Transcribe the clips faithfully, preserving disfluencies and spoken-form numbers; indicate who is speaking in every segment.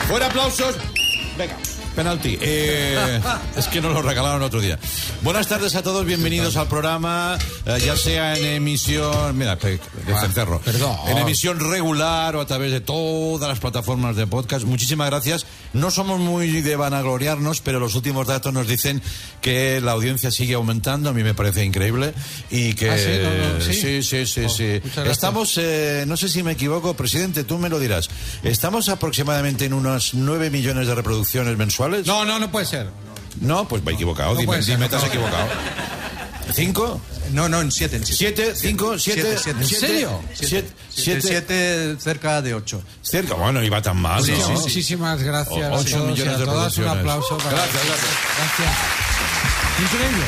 Speaker 1: Fuera aplausos. Venga. Penalti. Eh, es que nos lo regalaron otro día. Buenas tardes a todos, bienvenidos al programa, eh, ya sea en emisión, mira, de cencerro,
Speaker 2: Perdón.
Speaker 1: en emisión regular o a través de todas las plataformas de podcast. Muchísimas gracias. No somos muy de vanagloriarnos, pero los últimos datos nos dicen que la audiencia sigue aumentando. A mí me parece increíble y que
Speaker 2: ¿Ah, sí? No, no, ¿sí?
Speaker 1: sí, sí, sí,
Speaker 2: Oh,
Speaker 1: sí. Estamos, eh, no sé si me equivoco, presidente, tú me lo dirás. Estamos aproximadamente en unos nueve millones de reproducciones mensuales.
Speaker 2: No, no, no puede ser.
Speaker 1: No, pues va equivocado.
Speaker 2: No
Speaker 1: dime,
Speaker 2: puede ser,
Speaker 1: dime,
Speaker 2: no
Speaker 1: te has
Speaker 2: puede
Speaker 1: equivocado. ¿Cinco?
Speaker 3: No, no, en siete. En siete.
Speaker 1: ¿Siete? ¿Cinco? ¿Siete?
Speaker 3: Siete, siete.
Speaker 2: ¿En
Speaker 1: siete,
Speaker 2: serio?
Speaker 1: Siete.
Speaker 3: Siete,
Speaker 1: Siete.
Speaker 3: siete cerca de ocho.
Speaker 1: Cerca, bueno, iba tan mal,
Speaker 3: Sí,
Speaker 1: ¿no?
Speaker 3: sí, sí.
Speaker 2: Muchísimas gracias
Speaker 1: O-
Speaker 2: a
Speaker 1: ocho
Speaker 2: todos y
Speaker 1: millones
Speaker 2: a
Speaker 1: de
Speaker 2: todas. Un
Speaker 1: reproducciones.
Speaker 2: aplauso para
Speaker 1: Gracias, gracias.
Speaker 2: Gracias. Increíble.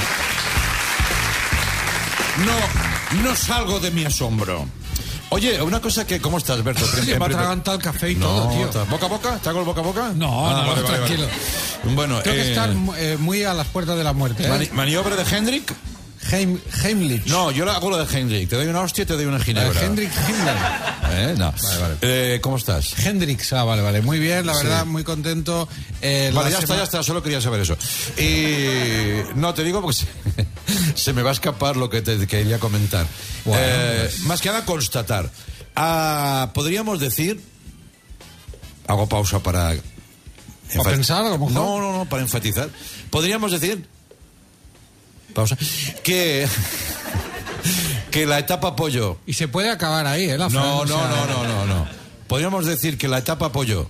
Speaker 1: No, no salgo de mi asombro. Oye, una cosa que... ¿Cómo estás, Berto?
Speaker 2: Se me ha atragantado el café y todo, tío.
Speaker 1: está- ¿Boca a boca? ¿Está con el boca a boca?
Speaker 2: No, no, no, tranquilo.
Speaker 1: Bueno,
Speaker 2: Tengo que
Speaker 1: eh,
Speaker 2: estar eh, muy a las puertas de la muerte. ¿eh?
Speaker 1: mani- ¿maniobra de Hendrik?
Speaker 2: Heim, Heimlich.
Speaker 1: No, yo le hago lo de Hendrik. Te doy una hostia y te doy una ginebra.
Speaker 2: Eh, Hendrik Himmler.
Speaker 1: ¿Eh? No.
Speaker 2: Vale, vale.
Speaker 1: Eh, ¿Cómo estás?
Speaker 2: Hendrix, ah, vale, vale. Muy bien, la
Speaker 1: Sí.
Speaker 2: verdad, muy contento. Eh,
Speaker 1: Vale,
Speaker 2: la
Speaker 1: ya está,
Speaker 2: sema-
Speaker 1: ya está, solo quería saber eso. Y no, te digo porque se, se me va a escapar lo que te quería comentar.
Speaker 2: Bueno,
Speaker 1: Eh,
Speaker 2: pues.
Speaker 1: Más que nada constatar. Ah, podríamos decir... Hago pausa para...
Speaker 2: ¿Para pensar, a lo mejor?
Speaker 1: No, no, no, para enfatizar. Podríamos decir... Pausa. Que... que la etapa pollo...
Speaker 2: Y se puede acabar ahí, ¿eh? La
Speaker 1: No,
Speaker 2: frase,
Speaker 1: no,
Speaker 2: o sea,
Speaker 1: no, no, no, no. Podríamos decir que la etapa pollo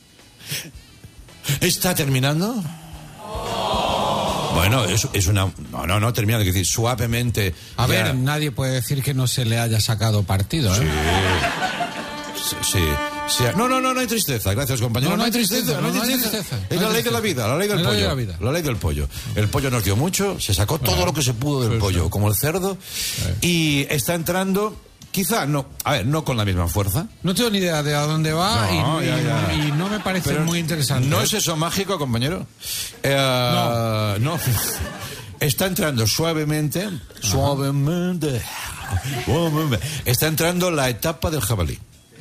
Speaker 1: está terminando. Bueno, es, es una... No, no, no, termina de decir suavemente.
Speaker 2: A
Speaker 1: ya-
Speaker 2: ver, nadie puede decir que no se le haya sacado partido, ¿eh?
Speaker 1: Sí, sí, sí. No, no, no, no hay tristeza. Gracias, compañero.
Speaker 2: No, no hay tristeza, no, no hay tristeza.
Speaker 1: Es
Speaker 2: No
Speaker 1: la
Speaker 2: hay
Speaker 1: ley de la
Speaker 2: tristeza.
Speaker 1: vida, la ley del
Speaker 2: Es la ley
Speaker 1: pollo.
Speaker 2: de la vida.
Speaker 1: La ley del pollo. El pollo nos dio mucho, se sacó todo lo que se pudo del
Speaker 2: sí,
Speaker 1: pollo,
Speaker 2: sí.
Speaker 1: como el cerdo, y está entrando, quizá no, a ver, no con la misma fuerza.
Speaker 2: No tengo ni idea de a dónde va
Speaker 1: No,
Speaker 2: y,
Speaker 1: ya,
Speaker 2: y-
Speaker 1: ya.
Speaker 2: y no me parece
Speaker 1: Pero
Speaker 2: muy interesante.
Speaker 1: ¿No
Speaker 2: ¿eh?
Speaker 1: es eso mágico, compañero? Eh, no. Está entrando suavemente, suavemente, suavemente. Está entrando la etapa del jabalí.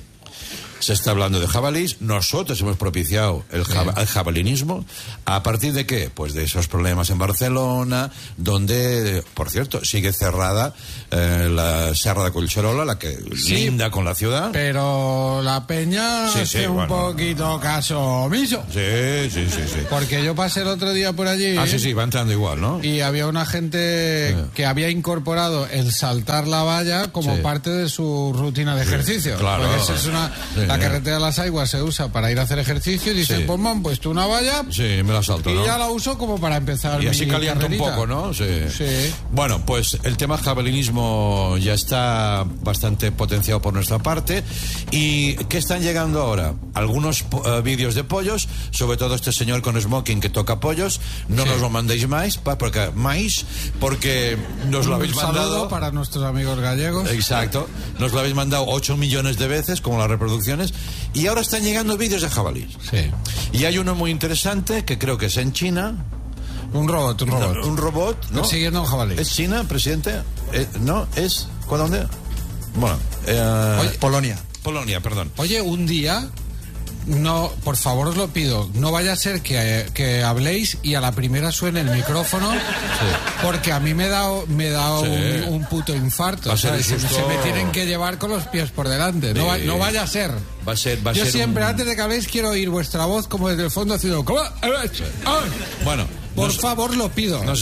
Speaker 1: Se está hablando de jabalís. Nosotros hemos propiciado el, jab- el jabalinismo. ¿A partir de qué? Pues de esos problemas en Barcelona, donde, por cierto, sigue cerrada eh, la Serra de Collserola, la que
Speaker 2: Sí,
Speaker 1: linda con la ciudad.
Speaker 2: Pero la peña
Speaker 1: Sí,
Speaker 2: hace
Speaker 1: sí,
Speaker 2: un
Speaker 1: bueno.
Speaker 2: poquito caso omiso.
Speaker 1: Sí, sí, sí, sí.
Speaker 2: Porque yo pasé el otro día por allí
Speaker 1: Ah, sí, sí, va entrando igual, ¿no?
Speaker 2: y había una gente
Speaker 1: Sí.
Speaker 2: que había incorporado el saltar la valla como
Speaker 1: Sí.
Speaker 2: parte de su rutina de ejercicio.
Speaker 1: claro.
Speaker 2: Porque esa es una,
Speaker 1: Sí,
Speaker 2: la
Speaker 1: sí.
Speaker 2: carretera de las Aguas se usa para ir a hacer ejercicio y dice,
Speaker 1: Sí.
Speaker 2: pues me han puesto una valla
Speaker 1: Sí, me la salto,
Speaker 2: y
Speaker 1: ¿no?
Speaker 2: ya la uso como para empezar
Speaker 1: Y así
Speaker 2: mi
Speaker 1: calienta un
Speaker 2: carrerita.
Speaker 1: poco, ¿no? Sí.
Speaker 2: Sí.
Speaker 1: Bueno, pues el tema jabalinismo ya está bastante potenciado por nuestra parte. ¿Y qué están llegando ahora? Algunos uh, vídeos de pollos, sobre todo este señor con smoking que toca pollos. No
Speaker 2: Sí.
Speaker 1: nos lo mandéis más, pa- porque, más, porque nos lo habéis
Speaker 2: Un saludo
Speaker 1: mandado.
Speaker 2: para nuestros amigos gallegos.
Speaker 1: Exacto. Nos lo habéis mandado ocho millones de veces, como las reproducciones. Y ahora están llegando vídeos de jabalís.
Speaker 2: Sí.
Speaker 1: Y hay uno muy interesante que creo que es en China.
Speaker 2: Un robot, un robot.
Speaker 1: Un robot, ¿no?
Speaker 2: Persiguiendo a un jabalí.
Speaker 1: ¿Es China, presidente? Eh, ¿No? ¿Es? ¿Cuál dónde? Bueno, eh,
Speaker 2: Oye,
Speaker 3: Polonia.
Speaker 1: Polonia, perdón.
Speaker 2: Oye, un día, no, por favor os lo pido, no vaya a ser que, que habléis y a la primera suene el micrófono, porque a mí me da, me da
Speaker 1: Sí.
Speaker 2: un, un puto infarto.
Speaker 1: Va a ser
Speaker 2: ¿sabes?
Speaker 1: el
Speaker 2: Se,
Speaker 1: susto.
Speaker 2: se me tienen que llevar con los pies por delante. No, va-
Speaker 1: Sí.
Speaker 2: no vaya a ser.
Speaker 1: Va a ser, va a
Speaker 2: Yo
Speaker 1: ser
Speaker 2: siempre,
Speaker 1: un-
Speaker 2: antes de que habléis, quiero oír vuestra voz como desde el fondo haciendo... "¿Cómo? Ah".
Speaker 1: Bueno,
Speaker 2: Por
Speaker 1: nos,
Speaker 2: favor, lo pido.
Speaker 1: nos,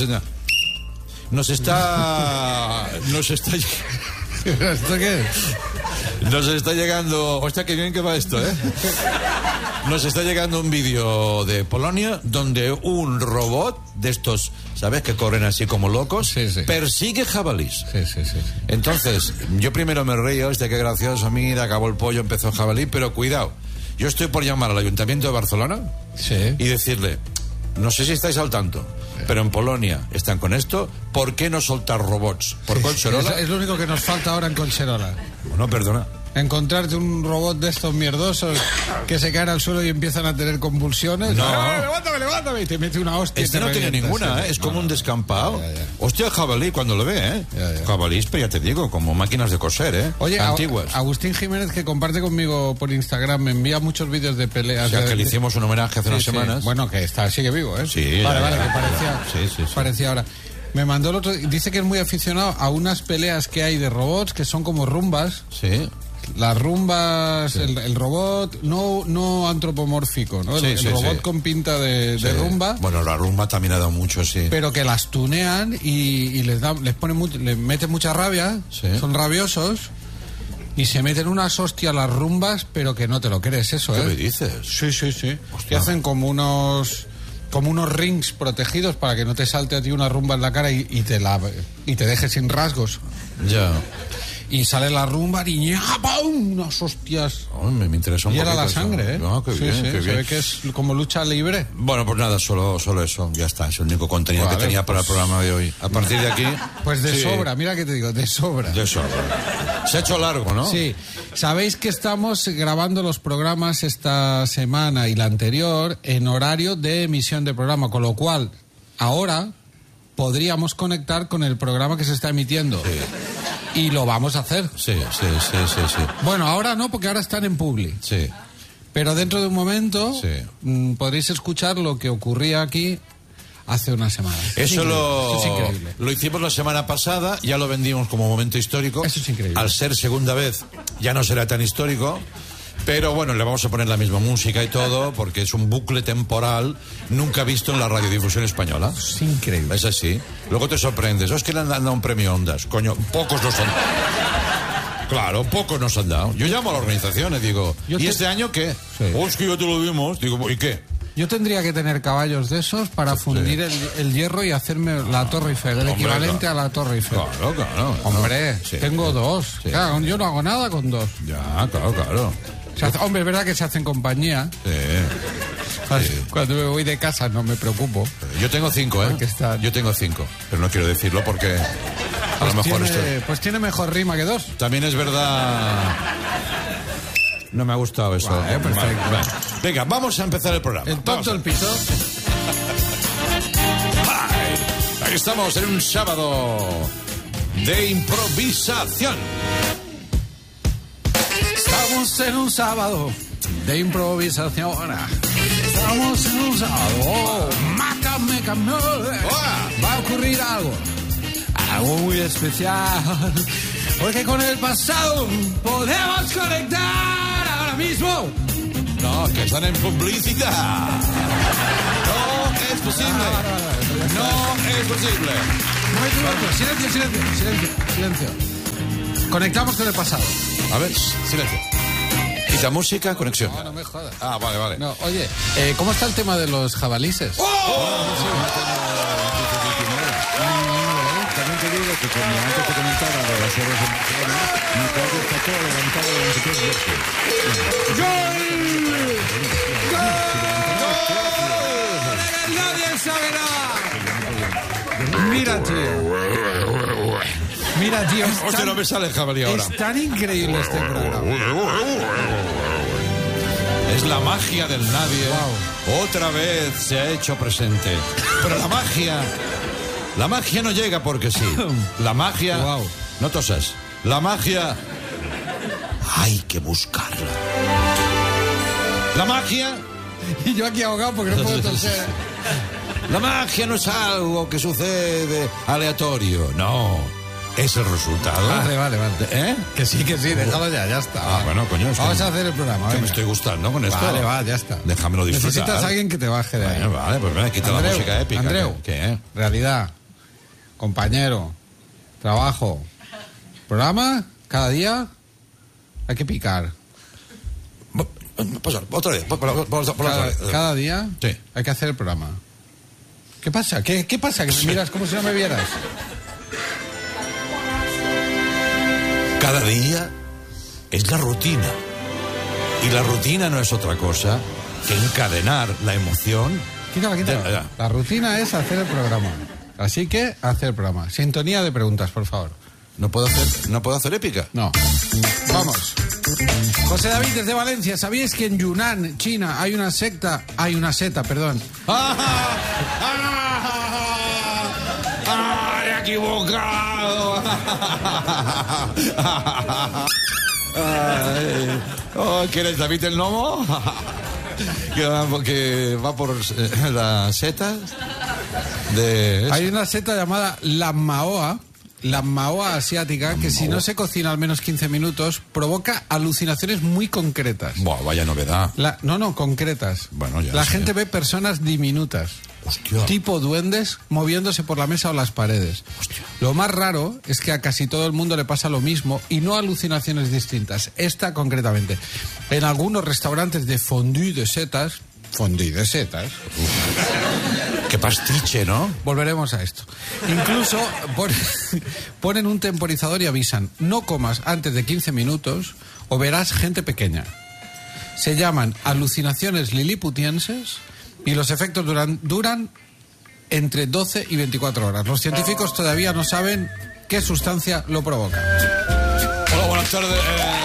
Speaker 1: nos está... Nos está...
Speaker 2: ¿Esto qué es?
Speaker 1: Nos está llegando... Hostia, qué bien que va esto, ¿eh? Nos está llegando un vídeo de Polonia donde un robot de estos, ¿sabes? Que corren así como locos,
Speaker 2: Sí, sí.
Speaker 1: persigue jabalís.
Speaker 2: Sí, sí, sí.
Speaker 1: Entonces, yo primero me reía, hostia, qué gracioso, mira, acabó el pollo, empezó el jabalí, pero cuidado, yo estoy por llamar al Ayuntamiento de Barcelona
Speaker 2: Sí.
Speaker 1: y decirle, no sé si estáis al tanto, pero en Polonia están con esto, ¿por qué no soltar robots? ¿Por Collserola?
Speaker 2: Es, es lo único que nos falta ahora en Collserola.
Speaker 1: No, perdona,
Speaker 2: encontrarte un robot de estos mierdosos que se caen al suelo y empiezan a tener convulsiones.
Speaker 1: No.
Speaker 2: ¡Ah, levántame, levántame! Y te mete una hostia.
Speaker 1: Este
Speaker 2: y te
Speaker 1: no tiene
Speaker 2: revientas,
Speaker 1: ninguna,
Speaker 2: ¿eh?
Speaker 1: ¿eh? Es como
Speaker 2: No,
Speaker 1: un
Speaker 2: no.
Speaker 1: descampado.
Speaker 2: Ya, ya.
Speaker 1: Hostia, el jabalí cuando lo ve, ¿eh?
Speaker 2: Ya, ya.
Speaker 1: Jabalís, pero ya te digo, como máquinas de coser, ¿eh?
Speaker 2: Oye,
Speaker 1: antiguas.
Speaker 2: A- Agustín Jiménez, que comparte conmigo por Instagram, me envía muchos vídeos de peleas.
Speaker 1: O sea,
Speaker 2: de-
Speaker 1: que le
Speaker 2: de-
Speaker 1: hicimos un homenaje hace
Speaker 2: Sí,
Speaker 1: unas
Speaker 2: sí.
Speaker 1: semanas.
Speaker 2: Bueno, que está, sigue vivo, ¿eh?
Speaker 1: Sí,
Speaker 2: Vale,
Speaker 1: ya,
Speaker 2: vale,
Speaker 1: ya,
Speaker 2: que
Speaker 1: ya.
Speaker 2: parecía,
Speaker 1: Sí, sí, sí.
Speaker 2: parecía ahora. Me mandó el otro... Dice que es muy aficionado a unas peleas que hay de robots que son como rumbas.
Speaker 1: Sí.
Speaker 2: Las rumbas, el, el robot no no antropomórfico, ¿no? El,
Speaker 1: Sí,
Speaker 2: el
Speaker 1: sí,
Speaker 2: robot
Speaker 1: sí.
Speaker 2: con pinta de,
Speaker 1: Sí.
Speaker 2: de rumba,
Speaker 1: Bueno, la rumba también ha dado mucho, sí.
Speaker 2: pero que las tunean y, y les da, les pone mu- les mete mucha rabia,
Speaker 1: Sí.
Speaker 2: son rabiosos y se meten unas hostias las rumbas, pero que no te lo crees eso,
Speaker 1: ¿Qué
Speaker 2: ¿eh?
Speaker 1: me dices?
Speaker 2: Sí, sí, sí.
Speaker 1: Hostia.
Speaker 2: Y hacen como unos como unos rings protegidos para que no te salte a ti una rumba en la cara y, y te la y te deje sin rasgos.
Speaker 1: Ya.
Speaker 2: Y sale la rumba y ¡ah, ¡pum! Unas hostias.
Speaker 1: Oh, me, me interesa un
Speaker 2: Y era
Speaker 1: poquito
Speaker 2: la
Speaker 1: eso.
Speaker 2: sangre, ¿eh?
Speaker 1: Ah, qué
Speaker 2: Sí,
Speaker 1: bien,
Speaker 2: sí,
Speaker 1: qué
Speaker 2: se
Speaker 1: bien.
Speaker 2: ve que es como lucha libre.
Speaker 1: Bueno, pues nada, solo, solo eso, ya está, es el único contenido
Speaker 2: Vale,
Speaker 1: que tenía para el
Speaker 2: pues-
Speaker 1: programa de hoy. A partir de aquí...
Speaker 2: Pues de
Speaker 1: sí,
Speaker 2: sobra, mira que te digo, de sobra.
Speaker 1: De sobra. Se ha hecho largo, ¿no?
Speaker 2: Sí, sabéis que estamos grabando los programas esta semana y la anterior en horario de emisión de programa, con lo cual ahora podríamos conectar con el programa que se está emitiendo. Y lo vamos a hacer.
Speaker 1: Sí, sí, sí, sí, sí.
Speaker 2: Bueno, ahora no, porque ahora están en Publi.
Speaker 1: Sí.
Speaker 2: Pero dentro de un momento
Speaker 1: Sí.
Speaker 2: mm, podréis escuchar lo que ocurría aquí hace una semana. Es
Speaker 1: Eso
Speaker 2: increíble,
Speaker 1: lo,
Speaker 2: eso es increíble.
Speaker 1: lo hicimos la semana pasada, ya lo vendimos como momento histórico.
Speaker 2: Eso es increíble.
Speaker 1: Al ser segunda vez, ya no será tan histórico. Pero bueno, le vamos a poner la misma música y todo, porque es un bucle temporal nunca visto en la radiodifusión española.
Speaker 2: Es increíble.
Speaker 1: Es así. Luego te sorprendes. Oh, es que le han dado un premio Ondas. Coño, pocos nos han Claro, pocos nos han dado. Yo llamo a la organización y digo,
Speaker 2: Yo
Speaker 1: ¿y
Speaker 2: te-
Speaker 1: este año qué?
Speaker 2: Sí.
Speaker 1: Oh, es que ya te lo dimos. Digo, ¿y qué?
Speaker 2: Yo tendría que tener caballos de esos para fundir el, el hierro y hacerme la Torre Eiffel, el
Speaker 1: Hombre,
Speaker 2: equivalente
Speaker 1: claro.
Speaker 2: a la Torre Eiffel.
Speaker 1: Claro, claro.
Speaker 2: Hombre,
Speaker 1: Sí.
Speaker 2: tengo dos.
Speaker 1: Sí.
Speaker 2: Claro, yo no hago nada con dos.
Speaker 1: Ya, claro, claro.
Speaker 2: Se hace- hombre, es verdad que se hacen compañía.
Speaker 1: Sí.
Speaker 2: Cuando me voy de casa no me preocupo.
Speaker 1: Yo tengo cinco, ¿eh?
Speaker 2: Porque está-
Speaker 1: Yo tengo cinco. Pero no quiero decirlo porque a
Speaker 2: Pues
Speaker 1: lo mejor
Speaker 2: tiene,
Speaker 1: esto...
Speaker 2: pues tiene mejor rima que dos.
Speaker 1: También es verdad... No me ha gustado eso.
Speaker 2: Vale, perfecto.
Speaker 1: Vale, vale. Venga, vamos a empezar el programa.
Speaker 2: El tonto, el pito.
Speaker 1: Hi. Aquí estamos en un sábado de improvisación.
Speaker 2: Estamos en un sábado de improvisación. Estamos en un sábado. Oh, maca, me cambió. Va a ocurrir algo. Algo muy especial. Porque con el pasado podemos conectar ahora mismo.
Speaker 1: No, que están en publicidad. No es posible. No es posible.
Speaker 2: Un momento, un momento. Silencio, silencio, silencio, silencio. Conectamos con el pasado.
Speaker 1: A ver, silencio. Quita música, conexión.
Speaker 2: No, no me jodas.
Speaker 1: Ah, vale, vale.
Speaker 2: No, oye, eh, ¿cómo está el tema de los jabalises?
Speaker 1: También te digo que como antes te comentaba de las obras de Barcelona, mi cuadro está todo levantado de no sé qué es
Speaker 2: ¡Nadie sabe nada! Mira, tío. Mira, tío. Es
Speaker 1: Hostia,
Speaker 2: tan,
Speaker 1: no me sale el jabalí ahora.
Speaker 2: es tan increíble este programa.
Speaker 1: Es la magia del nadie. Otra vez se ha hecho presente. Pero la magia... La magia no llega porque sí. La magia...
Speaker 2: Wow.
Speaker 1: No tosas. La magia... Hay que buscarla. La magia...
Speaker 2: Y yo aquí ahogado porque no puedo toser.
Speaker 1: La magia no es algo que sucede aleatorio. No. Es el resultado.
Speaker 2: Vale, vale, vale.
Speaker 1: ¿Eh?
Speaker 2: Que sí, que sí, déjalo ya, ya está.
Speaker 1: Ah, bueno, coño. es que-
Speaker 2: Vamos a hacer el programa.
Speaker 1: que
Speaker 2: venga.
Speaker 1: me estoy gustando con esto.
Speaker 2: Vale, va, ya está.
Speaker 1: Déjamelo disfrutar.
Speaker 2: Necesitas a alguien que te baje de ahí.
Speaker 1: Bueno, vale, pues venga, quita
Speaker 2: Andreu,
Speaker 1: la música épica.
Speaker 2: Andreu.
Speaker 1: ¿Qué?
Speaker 2: Realidad, compañero, trabajo, programa, cada día hay que picar.
Speaker 1: Pasa, otra vez. Por, por, por, por
Speaker 2: Cada,
Speaker 1: otra vez.
Speaker 2: cada día
Speaker 1: Sí.
Speaker 2: hay que hacer el programa. ¿Qué pasa? ¿Qué, qué pasa? Que me miras como si no me vieras.
Speaker 1: Cada día es la rutina. Y la rutina no es otra cosa que encadenar la emoción.
Speaker 2: Quítala, quítala.
Speaker 1: Ya, ya.
Speaker 2: La rutina es hacer el programa. Así que hacer el programa. Sintonía de preguntas, por favor.
Speaker 1: ¿No puedo hacer, no puedo hacer épica?
Speaker 2: No. Vamos. José David desde Valencia, ¿sabíais que en Yunnan, China, hay una secta, hay una seta, perdón?
Speaker 1: ¡Ah! ¡Ah! ¡Ah! ¡He equivocado! Ay, oh, ¿quieres David el Nomo? que, va, que va por eh, las setas de...
Speaker 2: Hay una seta llamada la Maoa, la Maoa asiática, que si no se cocina al menos quince minutos, provoca alucinaciones muy concretas.
Speaker 1: Buah, vaya novedad.
Speaker 2: La, no, no, concretas.
Speaker 1: Bueno, ya
Speaker 2: la
Speaker 1: sé.
Speaker 2: gente ve personas diminutas.
Speaker 1: Hostia.
Speaker 2: Tipo duendes moviéndose por la mesa o las paredes.
Speaker 1: Hostia.
Speaker 2: Lo más raro es que a casi todo el mundo le pasa lo mismo y no alucinaciones distintas. Esta concretamente. En algunos restaurantes de fondue de setas, fondue de setas,
Speaker 1: Qué pastiche, ¿no?
Speaker 2: volveremos a esto. Incluso pon- ponen un temporizador y avisan: no comas antes de quince minutos o verás gente pequeña. Se llaman alucinaciones liliputienses y los efectos duran, duran entre doce y veinticuatro horas. Los científicos todavía no saben qué sustancia lo provoca.
Speaker 1: Hola, buenas tardes.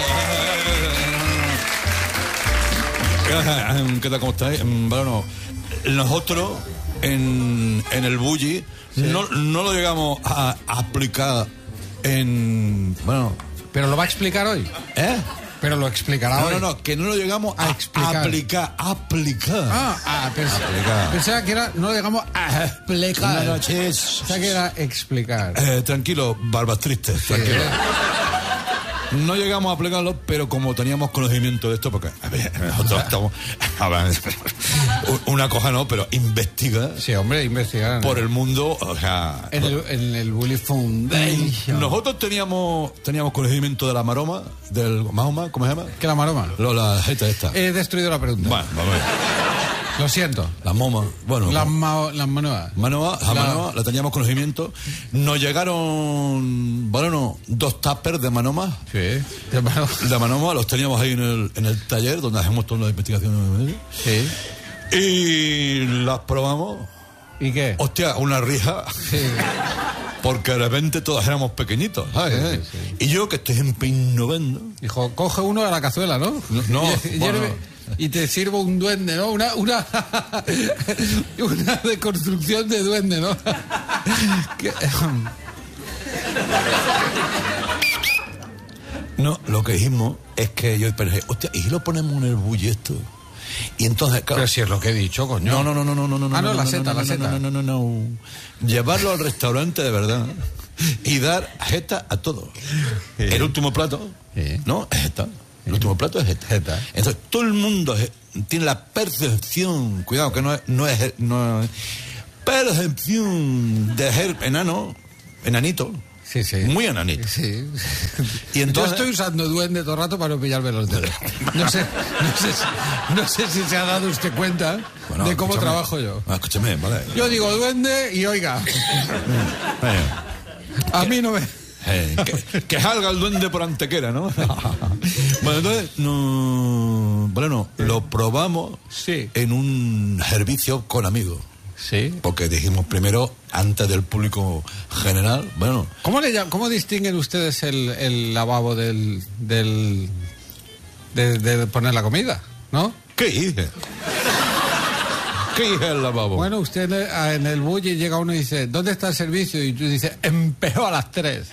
Speaker 1: Eh, ¿Qué tal, cómo estáis? Bueno, nosotros en, en el bulli no, no lo llegamos a aplicar en... Bueno...
Speaker 2: ¿Pero lo va a explicar hoy?
Speaker 1: ¿Eh?
Speaker 2: Pero lo explicará
Speaker 1: No,
Speaker 2: hoy.
Speaker 1: no, no, que no lo llegamos a,
Speaker 2: A explicar.
Speaker 1: aplicar. Aplicar.
Speaker 2: Ah, ah pens-
Speaker 1: Explicar.
Speaker 2: pensaba que era, no lo llegamos a explicar.
Speaker 1: Buenas noches.
Speaker 2: Pensaba que era explicar.
Speaker 1: Eh, tranquilo, barbas tristes, tranquilo. No llegamos a aplicarlo, pero como teníamos conocimiento de esto, porque a ver, nosotros estamos... A ver, una cosa no, pero investiga
Speaker 2: Sí, hombre, investigar.
Speaker 1: por el mundo, o sea...
Speaker 2: En el, en el Bully Foundation.
Speaker 1: Nosotros teníamos teníamos conocimiento de la maroma, del Mahoma, ¿cómo se llama?
Speaker 2: ¿Qué la maroma?
Speaker 1: Lo, la jeta esta.
Speaker 2: He destruido la pregunta.
Speaker 1: Bueno, vamos a ver.
Speaker 2: Lo siento.
Speaker 1: La moma, bueno...
Speaker 2: Las mao- las manoas.
Speaker 1: Manoa, la
Speaker 2: La-
Speaker 1: Manoa, la teníamos conocimiento. Nos llegaron, bueno, no, dos tuppers de Manoma.
Speaker 2: Sí. De mano-
Speaker 1: De Manoma, los teníamos ahí en el, en el taller donde hacemos todas las investigaciones.
Speaker 2: Sí.
Speaker 1: Y las probamos.
Speaker 2: ¿Y qué?
Speaker 1: Hostia, una rija.
Speaker 2: Sí.
Speaker 1: Porque de repente todos éramos pequeñitos. ¿sabes?
Speaker 2: Sí, sí,
Speaker 1: Y yo que estoy empeñando.
Speaker 2: Dijo, coge uno de la cazuela, ¿no?
Speaker 1: No, no,
Speaker 2: y,
Speaker 1: bueno.
Speaker 2: hierve- y te sirvo un duende, ¿no? Una, una, una deconstrucción de duende, ¿no? Que-
Speaker 1: No, lo que dijimos es que yo pensé, hostia, ¿y si lo ponemos en el bulli esto? Y entonces, claro,
Speaker 2: Pero si es lo que he dicho, coño.
Speaker 1: No, no, no, no, no, no, no.
Speaker 2: Ah, no, la
Speaker 1: no,
Speaker 2: seta,
Speaker 1: no,
Speaker 2: la
Speaker 1: no,
Speaker 2: seta.
Speaker 1: No, no, no, no, no. Llevarlo al restaurante de verdad y dar jeta a todo.
Speaker 2: Sí.
Speaker 1: El último plato,
Speaker 2: Sí.
Speaker 1: ¿no? Es jeta. El último plato es jeta.
Speaker 2: Jeta.
Speaker 1: Entonces, todo el mundo es- tiene la percepción, cuidado, que no es, no es, no es percepción de ser enano, enanito.
Speaker 2: Sí, sí.
Speaker 1: Muy enanito.
Speaker 2: Sí.
Speaker 1: Y entonces-
Speaker 2: Yo estoy usando duende todo el rato para no pillarme los dedos. No sé, no sé, si, no sé si se ha dado usted cuenta
Speaker 1: Bueno,
Speaker 2: de cómo
Speaker 1: escúchame.
Speaker 2: trabajo yo.
Speaker 1: Ah, escúchame, vale.
Speaker 2: Yo digo duende y oiga,
Speaker 1: Eh,
Speaker 2: a mí no me...
Speaker 1: eh, que, que salga el duende por antequera, ¿no? Bueno, entonces, no, bueno, lo probamos
Speaker 2: Sí.
Speaker 1: en un servicio con amigos.
Speaker 2: Sí.
Speaker 1: Porque dijimos primero, antes del público general, bueno,
Speaker 2: ¿Cómo, le llam- cómo distinguen ustedes el, el lavabo del... del de, de poner la comida, ¿no?
Speaker 1: ¿qué hice? ¿Qué hice el lavabo?
Speaker 2: Bueno, usted en el, a- en el bulli llega uno y dice, ¿dónde está el servicio? Y tú dices, empezó a las tres.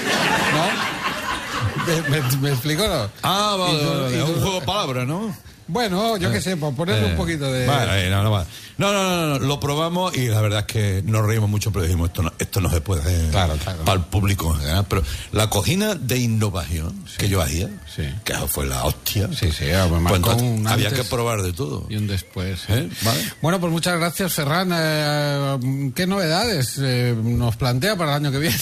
Speaker 2: ¿No? ¿Me, me, me explico, no?
Speaker 1: Ah, vale,
Speaker 2: Y tú-
Speaker 1: vale,
Speaker 2: y
Speaker 1: es
Speaker 2: tú-
Speaker 1: un juego de palabras, ¿no?
Speaker 2: Bueno, yo qué sé, por ponerle
Speaker 1: Eh,
Speaker 2: un poquito de...
Speaker 1: Vale, no, no, vale. no, no, no, no, lo probamos y la verdad es que nos reímos mucho, pero dijimos, esto no, esto no se puede hacer
Speaker 2: Claro, claro.
Speaker 1: para el público en general. Pero la cocina de innovación que yo hacía,
Speaker 2: Sí.
Speaker 1: que fue la hostia,
Speaker 2: Sí, sí, me
Speaker 1: pues
Speaker 2: marcó
Speaker 1: entonces
Speaker 2: un
Speaker 1: había
Speaker 2: antes
Speaker 1: que probar de todo.
Speaker 2: y un después.
Speaker 1: ¿Eh? ¿Vale?
Speaker 2: Bueno, pues muchas gracias, Ferran. Eh, ¿Qué novedades eh, nos plantea para el año que viene?